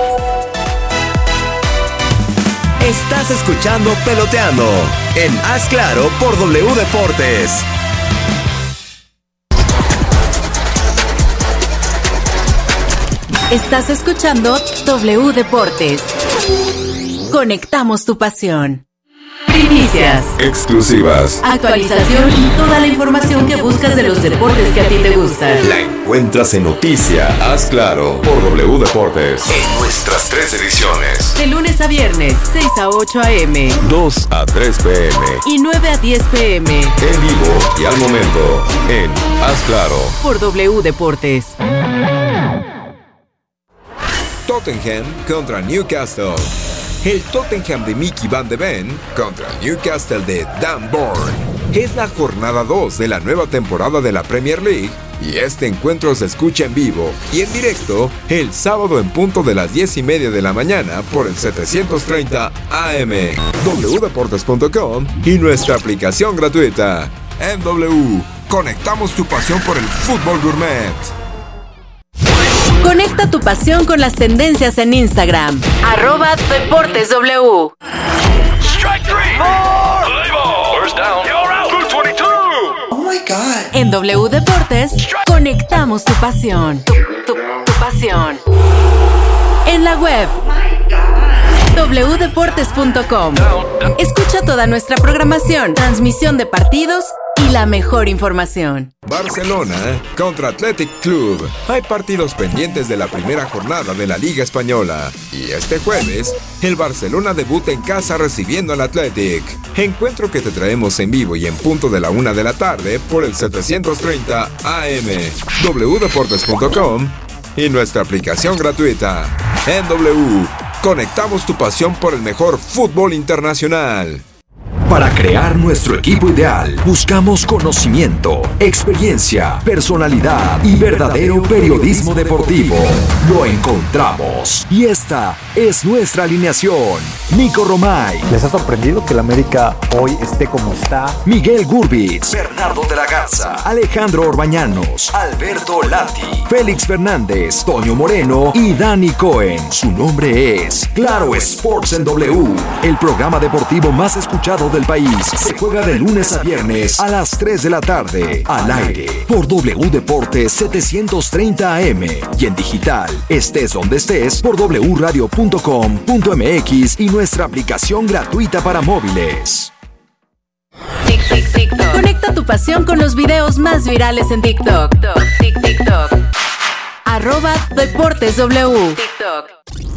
Estás escuchando Peloteando en Haz Claro por W Deportes. Estás escuchando W Deportes. Conectamos tu pasión. Primicias, exclusivas, actualización y toda la información que buscas de los deportes que a ti te gustan. La encuentras en Noticia Haz Claro por W Deportes en nuestras tres ediciones. De lunes a viernes, seis a ocho a eme, dos a tres pe eme y nueve a diez pe eme. En vivo y al momento en Haz Claro por W Deportes. Tottenham contra Newcastle. El Tottenham de Mickey Van de Ven contra Newcastle de Dan Burn. Es la jornada dos de la nueva temporada de la Premier League, y este encuentro se escucha en vivo y en directo el sábado en punto de las diez y media de la mañana por el setecientos treinta A M, w deportes punto com y nuestra aplicación gratuita. En W, conectamos tu pasión por el fútbol gourmet. Conecta tu pasión con las tendencias en Instagram. Arroba Deportes W. Oh my God. En W Deportes, conectamos tu pasión. Tu, tu, tu pasión. En la web, w deportes punto com. Escucha toda nuestra programación, transmisión de partidos y y la mejor información. Barcelona contra Athletic Club. Hay partidos pendientes de la primera jornada de la Liga Española. Y este jueves, el Barcelona debuta en casa recibiendo al Athletic. Encuentro que te traemos en vivo y en punto de la una de la tarde por el setecientos treinta A M, doble u deportes punto com y nuestra aplicación gratuita. En W, conectamos tu pasión por el mejor fútbol internacional. Para crear nuestro equipo ideal, buscamos conocimiento, experiencia, personalidad y verdadero periodismo deportivo. Lo encontramos. Y esta es nuestra alineación. Nico Romay. ¿Les ha sorprendido que el América hoy esté como está? Miguel Gurbitz. Bernardo de la Garza. Alejandro Orbañanos. Alberto Lati. Félix Fernández. Toño Moreno y Dani Cohen. Su nombre es Claro Sports en W, el programa deportivo más escuchado del país. Se juega de lunes a viernes a las tres de la tarde, al aire por W Deportes setecientos treinta A M y en digital, estés donde estés, por w radio punto com punto m x y nuestra aplicación gratuita para móviles. Tic, tic, TikTok. Conecta tu pasión con los videos más virales en TikTok. Tic, TikTok. Arroba Deportes W. TikTok.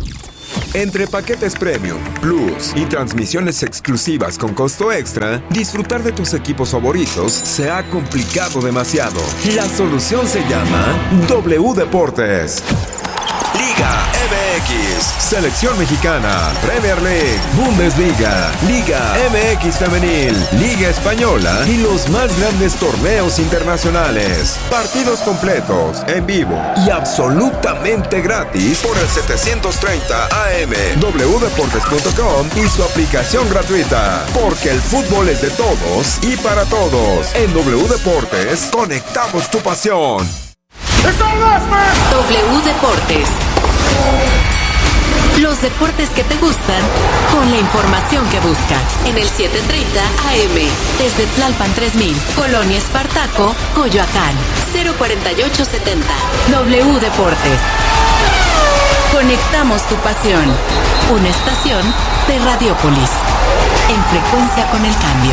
Entre paquetes premium, plus y transmisiones exclusivas con costo extra, disfrutar de tus equipos favoritos se ha complicado demasiado. La solución se llama W Deportes. Liga M X, Selección Mexicana, Premier League, Bundesliga, Liga M X Femenil, Liga Española y los más grandes torneos internacionales. Partidos completos, en vivo y absolutamente gratis por el setecientos treinta A M, doble u deportes punto com y su aplicación gratuita. Porque el fútbol es de todos y para todos. En W Deportes, conectamos tu pasión. W Deportes. Los deportes que te gustan con la información que buscas. En el setecientos treinta A M, desde Tlalpan tres mil, Colonia Espartaco, Coyoacán, cero cuarenta y ocho setenta. W Deportes. Conectamos tu pasión. Una estación de Radiópolis. En frecuencia con el cambio.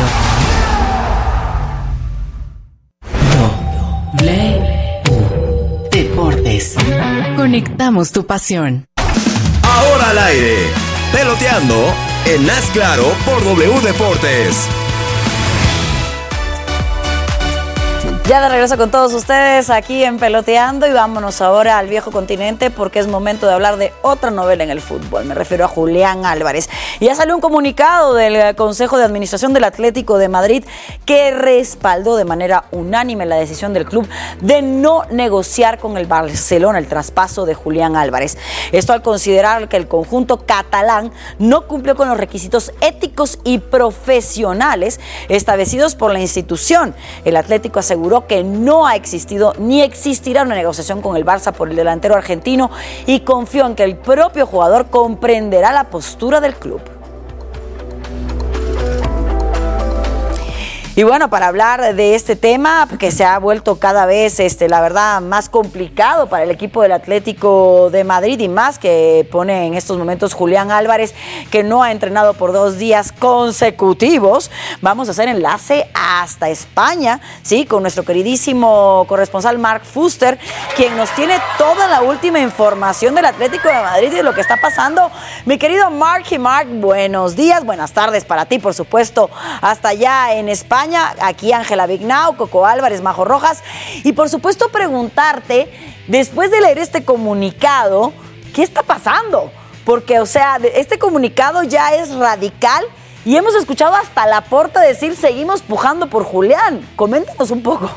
W Deportes. Conectamos tu pasión. Ahora al aire, peloteando en Haz Claro por W Deportes. Ya de regreso con todos ustedes aquí en Peloteando y vámonos ahora al viejo continente porque es momento de hablar de otra novela en el fútbol. Me refiero a Julián Álvarez. Y ya salió un comunicado del Consejo de Administración del Atlético de Madrid que respaldó de manera unánime la decisión del club de no negociar con el Barcelona el traspaso de Julián Álvarez. Esto al considerar que el conjunto catalán no cumplió con los requisitos éticos y profesionales establecidos por la institución. El Atlético aseguró que no ha existido ni existirá una negociación con el Barça por el delantero argentino y confió en que el propio jugador comprenderá la postura del club. Y bueno, para hablar de este tema que se ha vuelto cada vez, este, la verdad, más complicado para el equipo del Atlético de Madrid y más que pone en estos momentos Julián Álvarez, que no ha entrenado por dos días consecutivos, vamos a hacer enlace hasta España, sí, con nuestro queridísimo corresponsal Mark Fuster, quien nos tiene toda la última información del Atlético de Madrid y de lo que está pasando. Mi querido Mark y Mark, buenos días, buenas tardes para ti, por supuesto, hasta allá en España. Aquí Ángela Vignau, Coco Álvarez, Majo Rojas. Y por supuesto preguntarte, después de leer este comunicado, ¿qué está pasando? Porque, o sea, este comunicado ya es radical y hemos escuchado hasta Laporta decir seguimos pujando por Julián. Coméntanos un poco.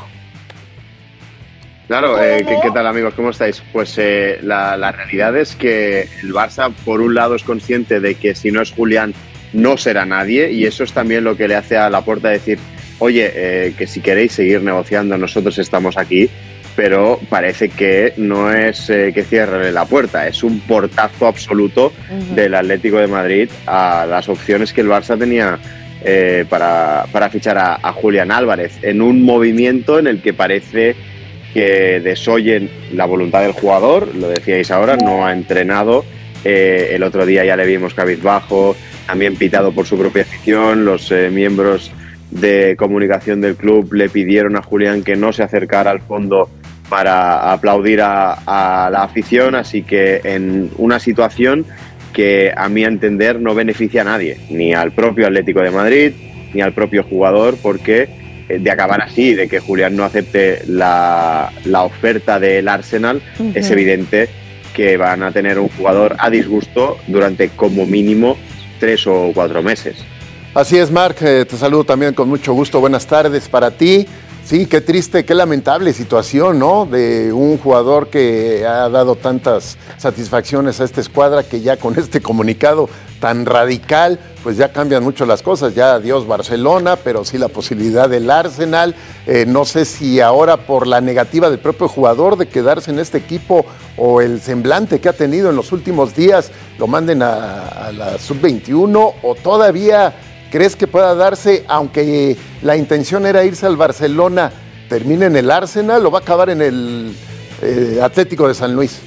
Claro, eh, ¿qué, ¿qué tal amigos? ¿Cómo estáis? Pues eh, la, la realidad es que el Barça, por un lado, es consciente de que si no es Julián, no será nadie, y eso es también lo que le hace a Laporta decir, oye, eh, que si queréis seguir negociando, nosotros estamos aquí, pero parece que no es eh, que cierre la puerta, es un portazo absoluto uh-huh. del Atlético de Madrid a las opciones que el Barça tenía eh, para, para fichar a, a Julián Álvarez, en un movimiento en el que parece que desoyen la voluntad del jugador, lo decíais ahora, no ha entrenado, eh, el otro día ya le vimos cabizbajo, también pitado por su propia afición, los eh, miembros de comunicación del club le pidieron a Julián que no se acercara al fondo para aplaudir a, a la afición, así que en una situación que a mi entender no beneficia a nadie, ni al propio Atlético de Madrid, ni al propio jugador, porque de acabar así, de que Julián no acepte la, la oferta del Arsenal, uh-huh. es evidente que van a tener un jugador a disgusto durante como mínimo tres o cuatro meses. Así es, Marc, eh, te saludo también con mucho gusto, buenas tardes para ti. Sí, qué triste, qué lamentable situación, ¿no? De un jugador que ha dado tantas satisfacciones a esta escuadra que ya con este comunicado tan radical, pues ya cambian mucho las cosas. Ya adiós Barcelona, pero sí la posibilidad del Arsenal. Eh, no sé si ahora por la negativa del propio jugador de quedarse en este equipo o el semblante que ha tenido en los últimos días, lo manden a, a la sub veintiuno o todavía... ¿Crees que pueda darse, aunque la intención era irse al Barcelona, termine en el Arsenal o va a acabar en el eh, Atlético de San Luis?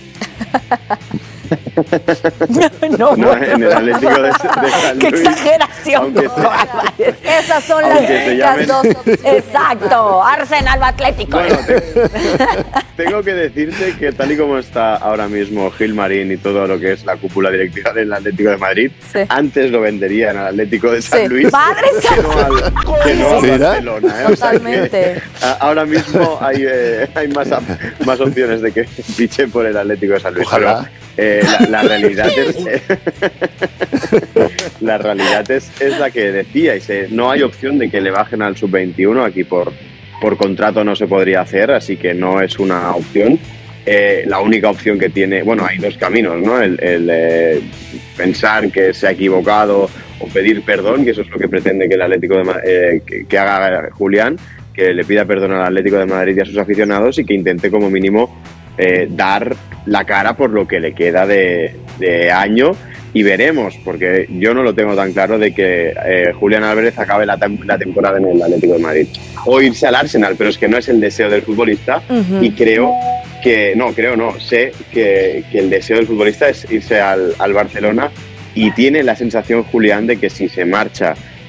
No, no, en el Atlético de, de San ¡Qué Luis. exageración! No, se, esas son las llamen... dos opciones. Exacto, Arsenal o Atlético. Bueno, te, tengo que decirte que tal y como está ahora mismo Gilmarín y todo lo que es la cúpula directiva del Atlético de Madrid, sí. antes lo venderían al Atlético de San sí. Luis ¡Madre que no al, que no al Barcelona. ¿eh? Totalmente. O sea que, ahora mismo hay, eh, hay más, más opciones de que fiche por el Atlético de San Luis. Ojalá. Eh, la, la realidad es la realidad es, es la que decíais, eh, no hay opción de que le bajen al sub veintiuno, aquí por, por contrato no se podría hacer, así que no es una opción. Eh, la única opción que tiene, bueno, hay dos caminos, ¿no? El, el eh, pensar que se ha equivocado o pedir perdón, que eso es lo que pretende que el Atlético de eh, que, que haga Julián, que le pida perdón al Atlético de Madrid y a sus aficionados y que intente como mínimo Eh, dar la cara por lo que le queda de, de año y veremos, porque yo no lo tengo tan claro de que eh, Julián Álvarez acabe la, la temporada en el Atlético de Madrid o irse al Arsenal, pero es que no es el deseo del futbolista uh-huh. y creo que, no, creo no, sé que, que el deseo del futbolista es irse al, al Barcelona y tiene la sensación Julián de que si se marcha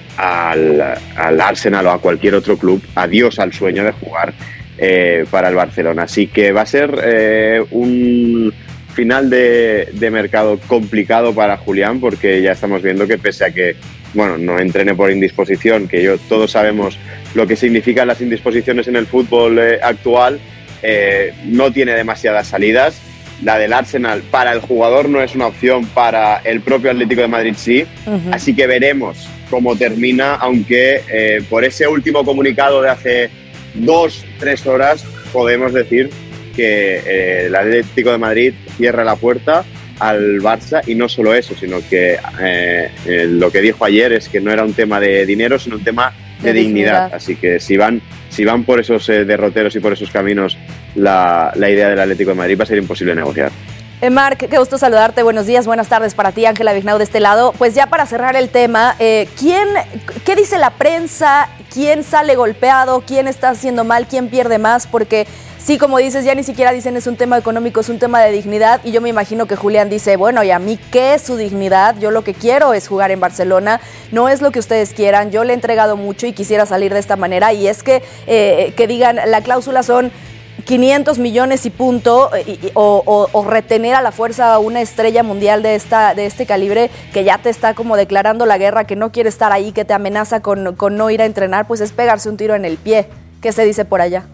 al, al Arsenal o a cualquier otro club, adiós al sueño de jugar Eh, para el Barcelona, así que va a ser eh, un final de, de mercado complicado para Julián, porque ya estamos viendo que pese a que bueno, no entrene por indisposición, que yo todos sabemos lo que significan las indisposiciones en el fútbol eh, actual, eh, no tiene demasiadas salidas. La del Arsenal para el jugador no es una opción, para el propio Atlético de Madrid sí, uh-huh. así que veremos cómo termina, aunque eh, por ese último comunicado de hace dos, tres horas podemos decir que eh, el Atlético de Madrid cierra la puerta al Barça, y no solo eso, sino que eh, eh, lo que dijo ayer es que no era un tema de dinero, sino un tema de, de dignidad. dignidad. Así que si van, si van por esos eh, derroteros y por esos caminos, la, la idea del Atlético de Madrid va a ser imposible negociar. Eh, Marc, qué gusto saludarte, buenos días, buenas tardes para ti, Ángela Vignau de este lado. Pues ya para cerrar el tema, eh, ¿quién, ¿qué dice la prensa? ¿Quién sale golpeado? ¿Quién está haciendo mal? ¿Quién pierde más? Porque sí, como dices, ya ni siquiera dicen es un tema económico, es un tema de dignidad, y yo me imagino que Julián dice, bueno, ¿y a mí qué es su dignidad? Yo lo que quiero es jugar en Barcelona, no es lo que ustedes quieran, yo le he entregado mucho y quisiera salir de esta manera, y es que, eh, que digan, la cláusula son quinientos millones y punto, y, y, o, o, o retener a la fuerza a una estrella mundial de esta de este calibre que ya te está como declarando la guerra, que no quiere estar ahí, que te amenaza con, con no ir a entrenar, pues es pegarse un tiro en el pie. ¿Qué se dice por allá?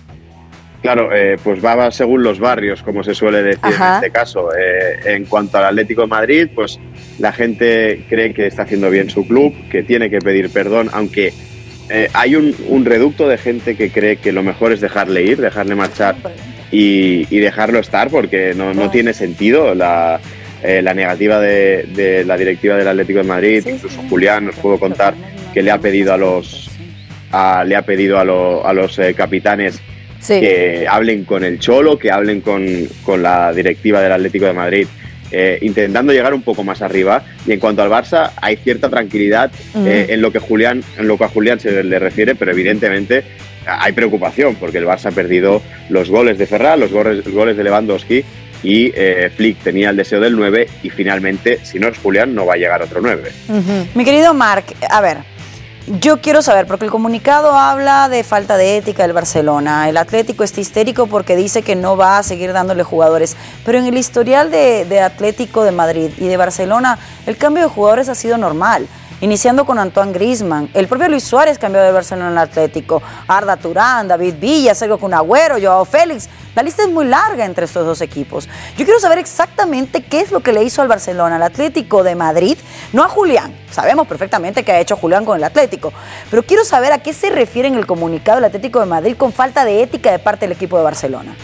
Claro, eh, pues va según los barrios, como se suele decir Ajá. en este caso. Eh, en cuanto al Atlético de Madrid, pues la gente cree que está haciendo bien su club, que tiene que pedir perdón, aunque Eh, hay un, un reducto de gente que cree que lo mejor es dejarle ir, dejarle marchar y, y dejarlo estar, porque no, no tiene sentido la, eh, la negativa de, de la directiva del Atlético de Madrid. Sí, incluso sí, Julián, os puedo contar que le ha pedido a los a, le ha pedido a, lo, a los eh, capitanes sí. que hablen con el Cholo, que hablen con, con la directiva del Atlético de Madrid, Eh, intentando llegar un poco más arriba. Y en cuanto al Barça, hay cierta tranquilidad uh-huh. eh, en lo que Julián, en lo que a Julián se le refiere, pero evidentemente hay preocupación, porque el Barça ha perdido los goles de Ferran, los goles, los goles de Lewandowski, y eh, Flick tenía el deseo del nueve, y finalmente, si no es Julián, no va a llegar otro nueve. Uh-huh. Mi querido Marc, a ver, Yo quiero saber, porque el comunicado habla de falta de ética del Barcelona. El Atlético está histérico porque dice que no va a seguir dándole jugadores. Pero en el historial de, de Atlético de Madrid y de Barcelona, el cambio de jugadores ha sido normal. Iniciando con Antoine Griezmann. El propio Luis Suárez cambió de Barcelona al Atlético. Arda Turán, David Villa, Sergio Kun Agüero, Joao Félix. La lista es muy larga entre estos dos equipos. Yo quiero saber exactamente qué es lo que le hizo al Barcelona, al Atlético de Madrid, no a Julián. Sabemos perfectamente que ha hecho Julián con el Atlético. Pero quiero saber a qué se refiere en el comunicado del Atlético de Madrid con falta de ética de parte del equipo de Barcelona.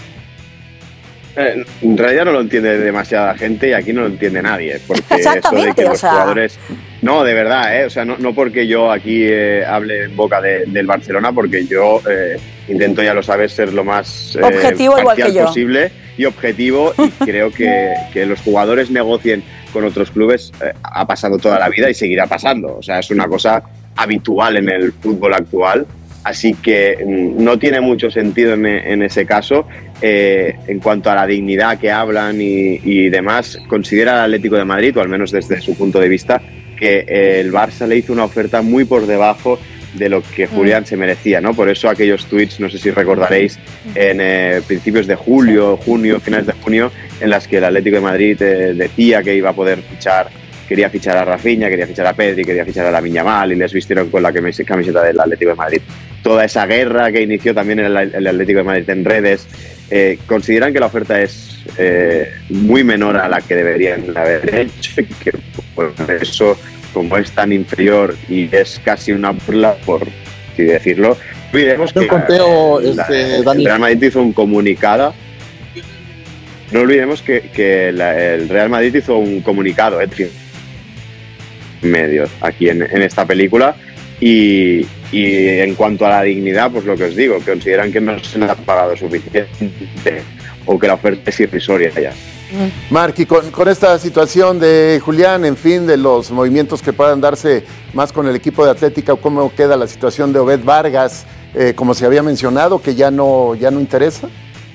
Eh, en realidad no lo entiende demasiada gente y aquí no lo entiende nadie. Porque Exactamente, eso de que o los sea... jugadores... No, de verdad, ¿eh? O sea, no, no porque yo aquí eh, hable en boca de, del Barcelona, porque yo eh, intento, ya lo sabes, ser lo más eh, objetivo igual que yo posible y objetivo, y creo que, que los jugadores negocien con otros clubes eh, ha pasado toda la vida y seguirá pasando. O sea, es una cosa habitual en el fútbol actual. Así que no tiene mucho sentido en, en ese caso. Eh, en cuanto a la dignidad que hablan y, y demás, considera el Atlético de Madrid, o al menos desde su punto de vista, que eh, el Barça le hizo una oferta muy por debajo de lo que Julián mm. se merecía, ¿no? Por eso aquellos tweets, no sé si recordaréis, en eh, principios de julio, junio, finales de junio, en las que el Atlético de Madrid eh, decía que iba a poder fichar, quería fichar a Rafinha, quería fichar a Pedri, quería fichar a Lamine Yamal, y les vistieron con la camiseta del Atlético de Madrid. Toda esa guerra que inició también el, el Atlético de Madrid en redes, eh, consideran que la oferta es eh, muy menor a la que deberían haber hecho, y que por eso, como es tan inferior y es casi una burla, por así decirlo, olvidemos que conteo, la, este, la, el Real Madrid hizo un comunicado. No olvidemos que, que la, el Real Madrid hizo un comunicado, eh, medios aquí en, en esta película, y, y en cuanto a la dignidad, pues lo que os digo, que consideran que no se les ha pagado suficiente o que la oferta es irrisoria ya. Marc, y con, con esta situación de Julián, en fin, de los movimientos que puedan darse más con el equipo de Atlética, ¿cómo queda la situación de Obed Vargas, eh, como se había mencionado, que ya no, ya no interesa?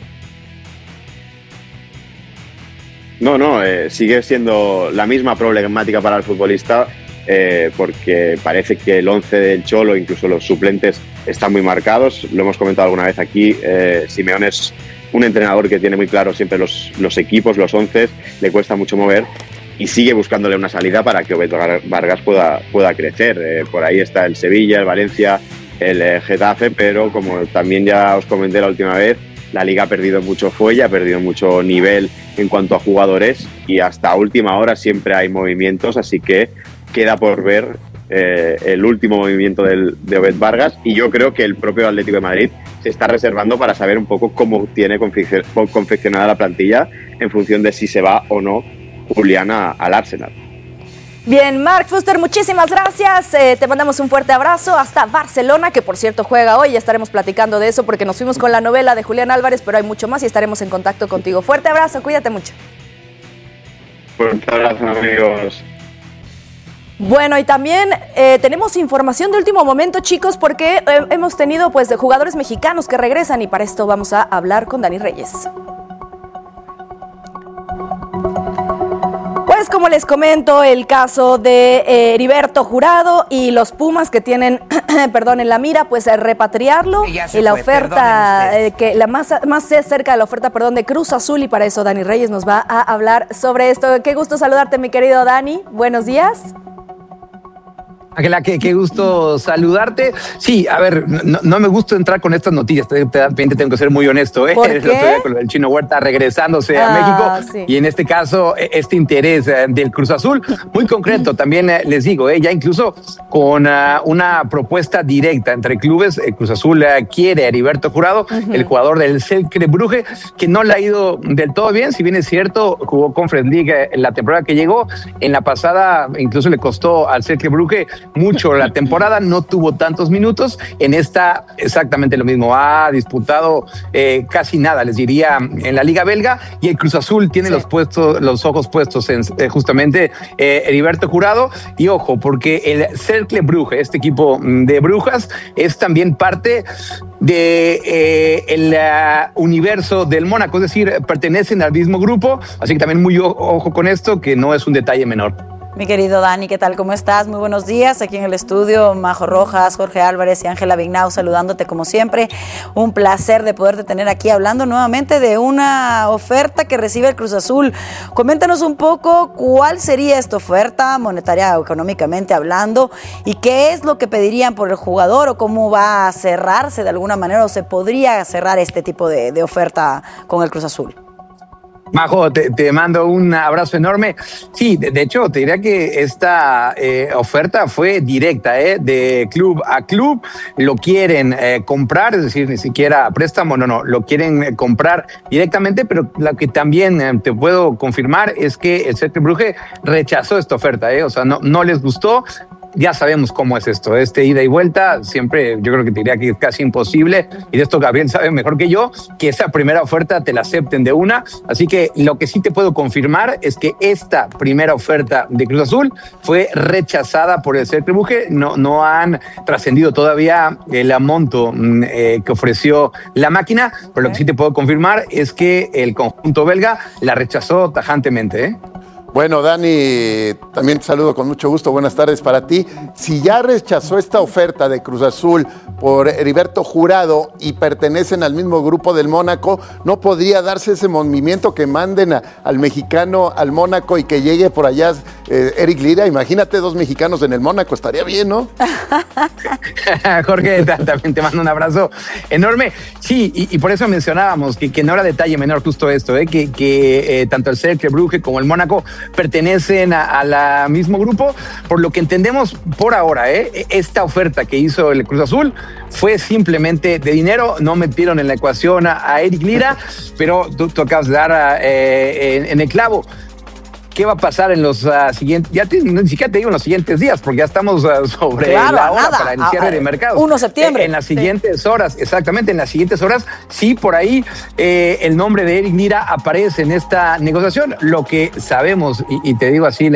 No, no, eh, sigue siendo la misma problemática para el futbolista, eh, porque parece que el once del Cholo, incluso los suplentes, están muy marcados. Lo hemos comentado alguna vez aquí, eh, Simeone es un entrenador que tiene muy claro siempre los, los equipos, los once, le cuesta mucho mover y sigue buscándole una salida para que Obed Vargas pueda, pueda crecer. Eh, por ahí está el Sevilla, el Valencia, el eh, Getafe, pero como también ya os comenté la última vez, la Liga ha perdido mucho fuelle, ha perdido mucho nivel en cuanto a jugadores, y hasta última hora siempre hay movimientos, así que queda por ver eh, el último movimiento del, de Obed Vargas, y yo creo que el propio Atlético de Madrid se está reservando para saber un poco cómo tiene confeccionada la plantilla en función de si se va o no Julián al Arsenal. Bien, Marc Fuster, muchísimas gracias. Eh, te mandamos un fuerte abrazo hasta Barcelona, que por cierto juega hoy. Ya estaremos platicando de eso porque nos fuimos con la novela de Julián Álvarez, pero hay mucho más y estaremos en contacto contigo. Fuerte abrazo, cuídate mucho. Fuerte abrazo, amigos. Bueno, y también eh, tenemos información de último momento, chicos, porque eh, hemos tenido pues de jugadores mexicanos que regresan, y para esto vamos a hablar con Dani Reyes. Pues como les comento, el caso de eh, Heriberto Jurado y los Pumas, que tienen, perdón, en la mira, pues repatriarlo, y la fue, oferta, eh, que la más, más cerca de la oferta, perdón, de Cruz Azul, y para eso Dani Reyes nos va a hablar sobre esto. Qué gusto saludarte, mi querido Dani. Buenos días. Ángela, qué, qué gusto saludarte. Sí, a ver, no, no me gusta entrar con estas noticias, te, te, tengo que ser muy honesto, ¿eh? ¿Por qué? El otro día con el Chino Huerta regresándose ah, a México, sí. Y en este caso, este interés del Cruz Azul, muy concreto, también les digo, ¿eh? Ya incluso con uh, una propuesta directa entre clubes, el Cruz Azul uh, quiere a Heriberto Jurado, uh-huh. el jugador del Cercle Brugge, que no le ha ido del todo bien, si bien es cierto, jugó Conference League en la temporada que llegó, en la pasada incluso le costó al Cercle Brugge mucho la temporada, no tuvo tantos minutos. En esta exactamente lo mismo, ha disputado eh, casi nada, les diría, en la Liga Belga, y el Cruz Azul tiene sí. los puestos, los ojos puestos en eh, justamente eh, Heriberto Jurado. Y ojo, porque el Cercle Brugge, este equipo de Brujas, es también parte de eh, el uh, universo del Mónaco, es decir, pertenecen al mismo grupo, así que también muy ojo con esto, que no es un detalle menor. Mi querido Dani, ¿qué tal? ¿Cómo estás? Muy buenos días. Aquí en el estudio, Majo Rojas, Jorge Álvarez y Ángela Vignau saludándote como siempre. Un placer de poderte tener aquí hablando nuevamente de una oferta que recibe el Cruz Azul. Coméntanos un poco cuál sería esta oferta, monetaria o económicamente hablando, y qué es lo que pedirían por el jugador o cómo va a cerrarse de alguna manera o se podría cerrar este tipo de, de oferta con el Cruz Azul. Majo, te, te mando un abrazo enorme. Sí, de, de hecho, te diría que esta eh, oferta fue directa, eh, de club a club. Lo quieren eh, comprar, es decir, ni siquiera préstamo, no, no, lo quieren eh, comprar directamente, pero lo que también eh, te puedo confirmar es que el Cercle Brugge rechazó esta oferta, eh, o sea, no, no les gustó. Ya sabemos cómo es esto, este ida y vuelta, siempre yo creo que te diría que es casi imposible, y de esto Gabriel sabe mejor que yo, que esa primera oferta te la acepten de una, así que lo que sí te puedo confirmar es que esta primera oferta de Cruz Azul fue rechazada por el Cercle Brugge, no, no han trascendido todavía el monto eh, que ofreció la máquina, pero lo que sí te puedo confirmar es que el conjunto belga la rechazó tajantemente, ¿eh? Bueno, Dani, también te saludo con mucho gusto. Buenas tardes para ti. Si ya rechazó esta oferta de Cruz Azul por Heriberto Jurado y pertenecen al mismo grupo del Mónaco, ¿no podría darse ese movimiento que manden a, al mexicano al Mónaco y que llegue por allá eh, Eric Lira? Imagínate dos mexicanos en el Mónaco, estaría bien, ¿no? Jorge, también te mando un abrazo enorme. Sí, y, y por eso mencionábamos que, que no era detalle menor justo esto, ¿eh? que, que eh, tanto el Cercle Brugge como el Mónaco pertenecen a, a la mismo grupo, por lo que entendemos por ahora, ¿eh? esta oferta que hizo el Cruz Azul fue simplemente de dinero, no metieron en la ecuación a, a Eric Lira, pero tú, tú acabas de dar eh, en, en el clavo. ¿Qué va a pasar en los uh, siguientes? Ya te, ni siquiera te digo en los siguientes días, porque ya estamos uh, sobre claro, la hora nada. para el cierre a, de mercados. uno de septiembre. Eh, en las siguientes sí. horas, exactamente, en las siguientes horas, sí, por ahí eh, el nombre de Eric Lira aparece en esta negociación. Lo que sabemos, y, y te digo así,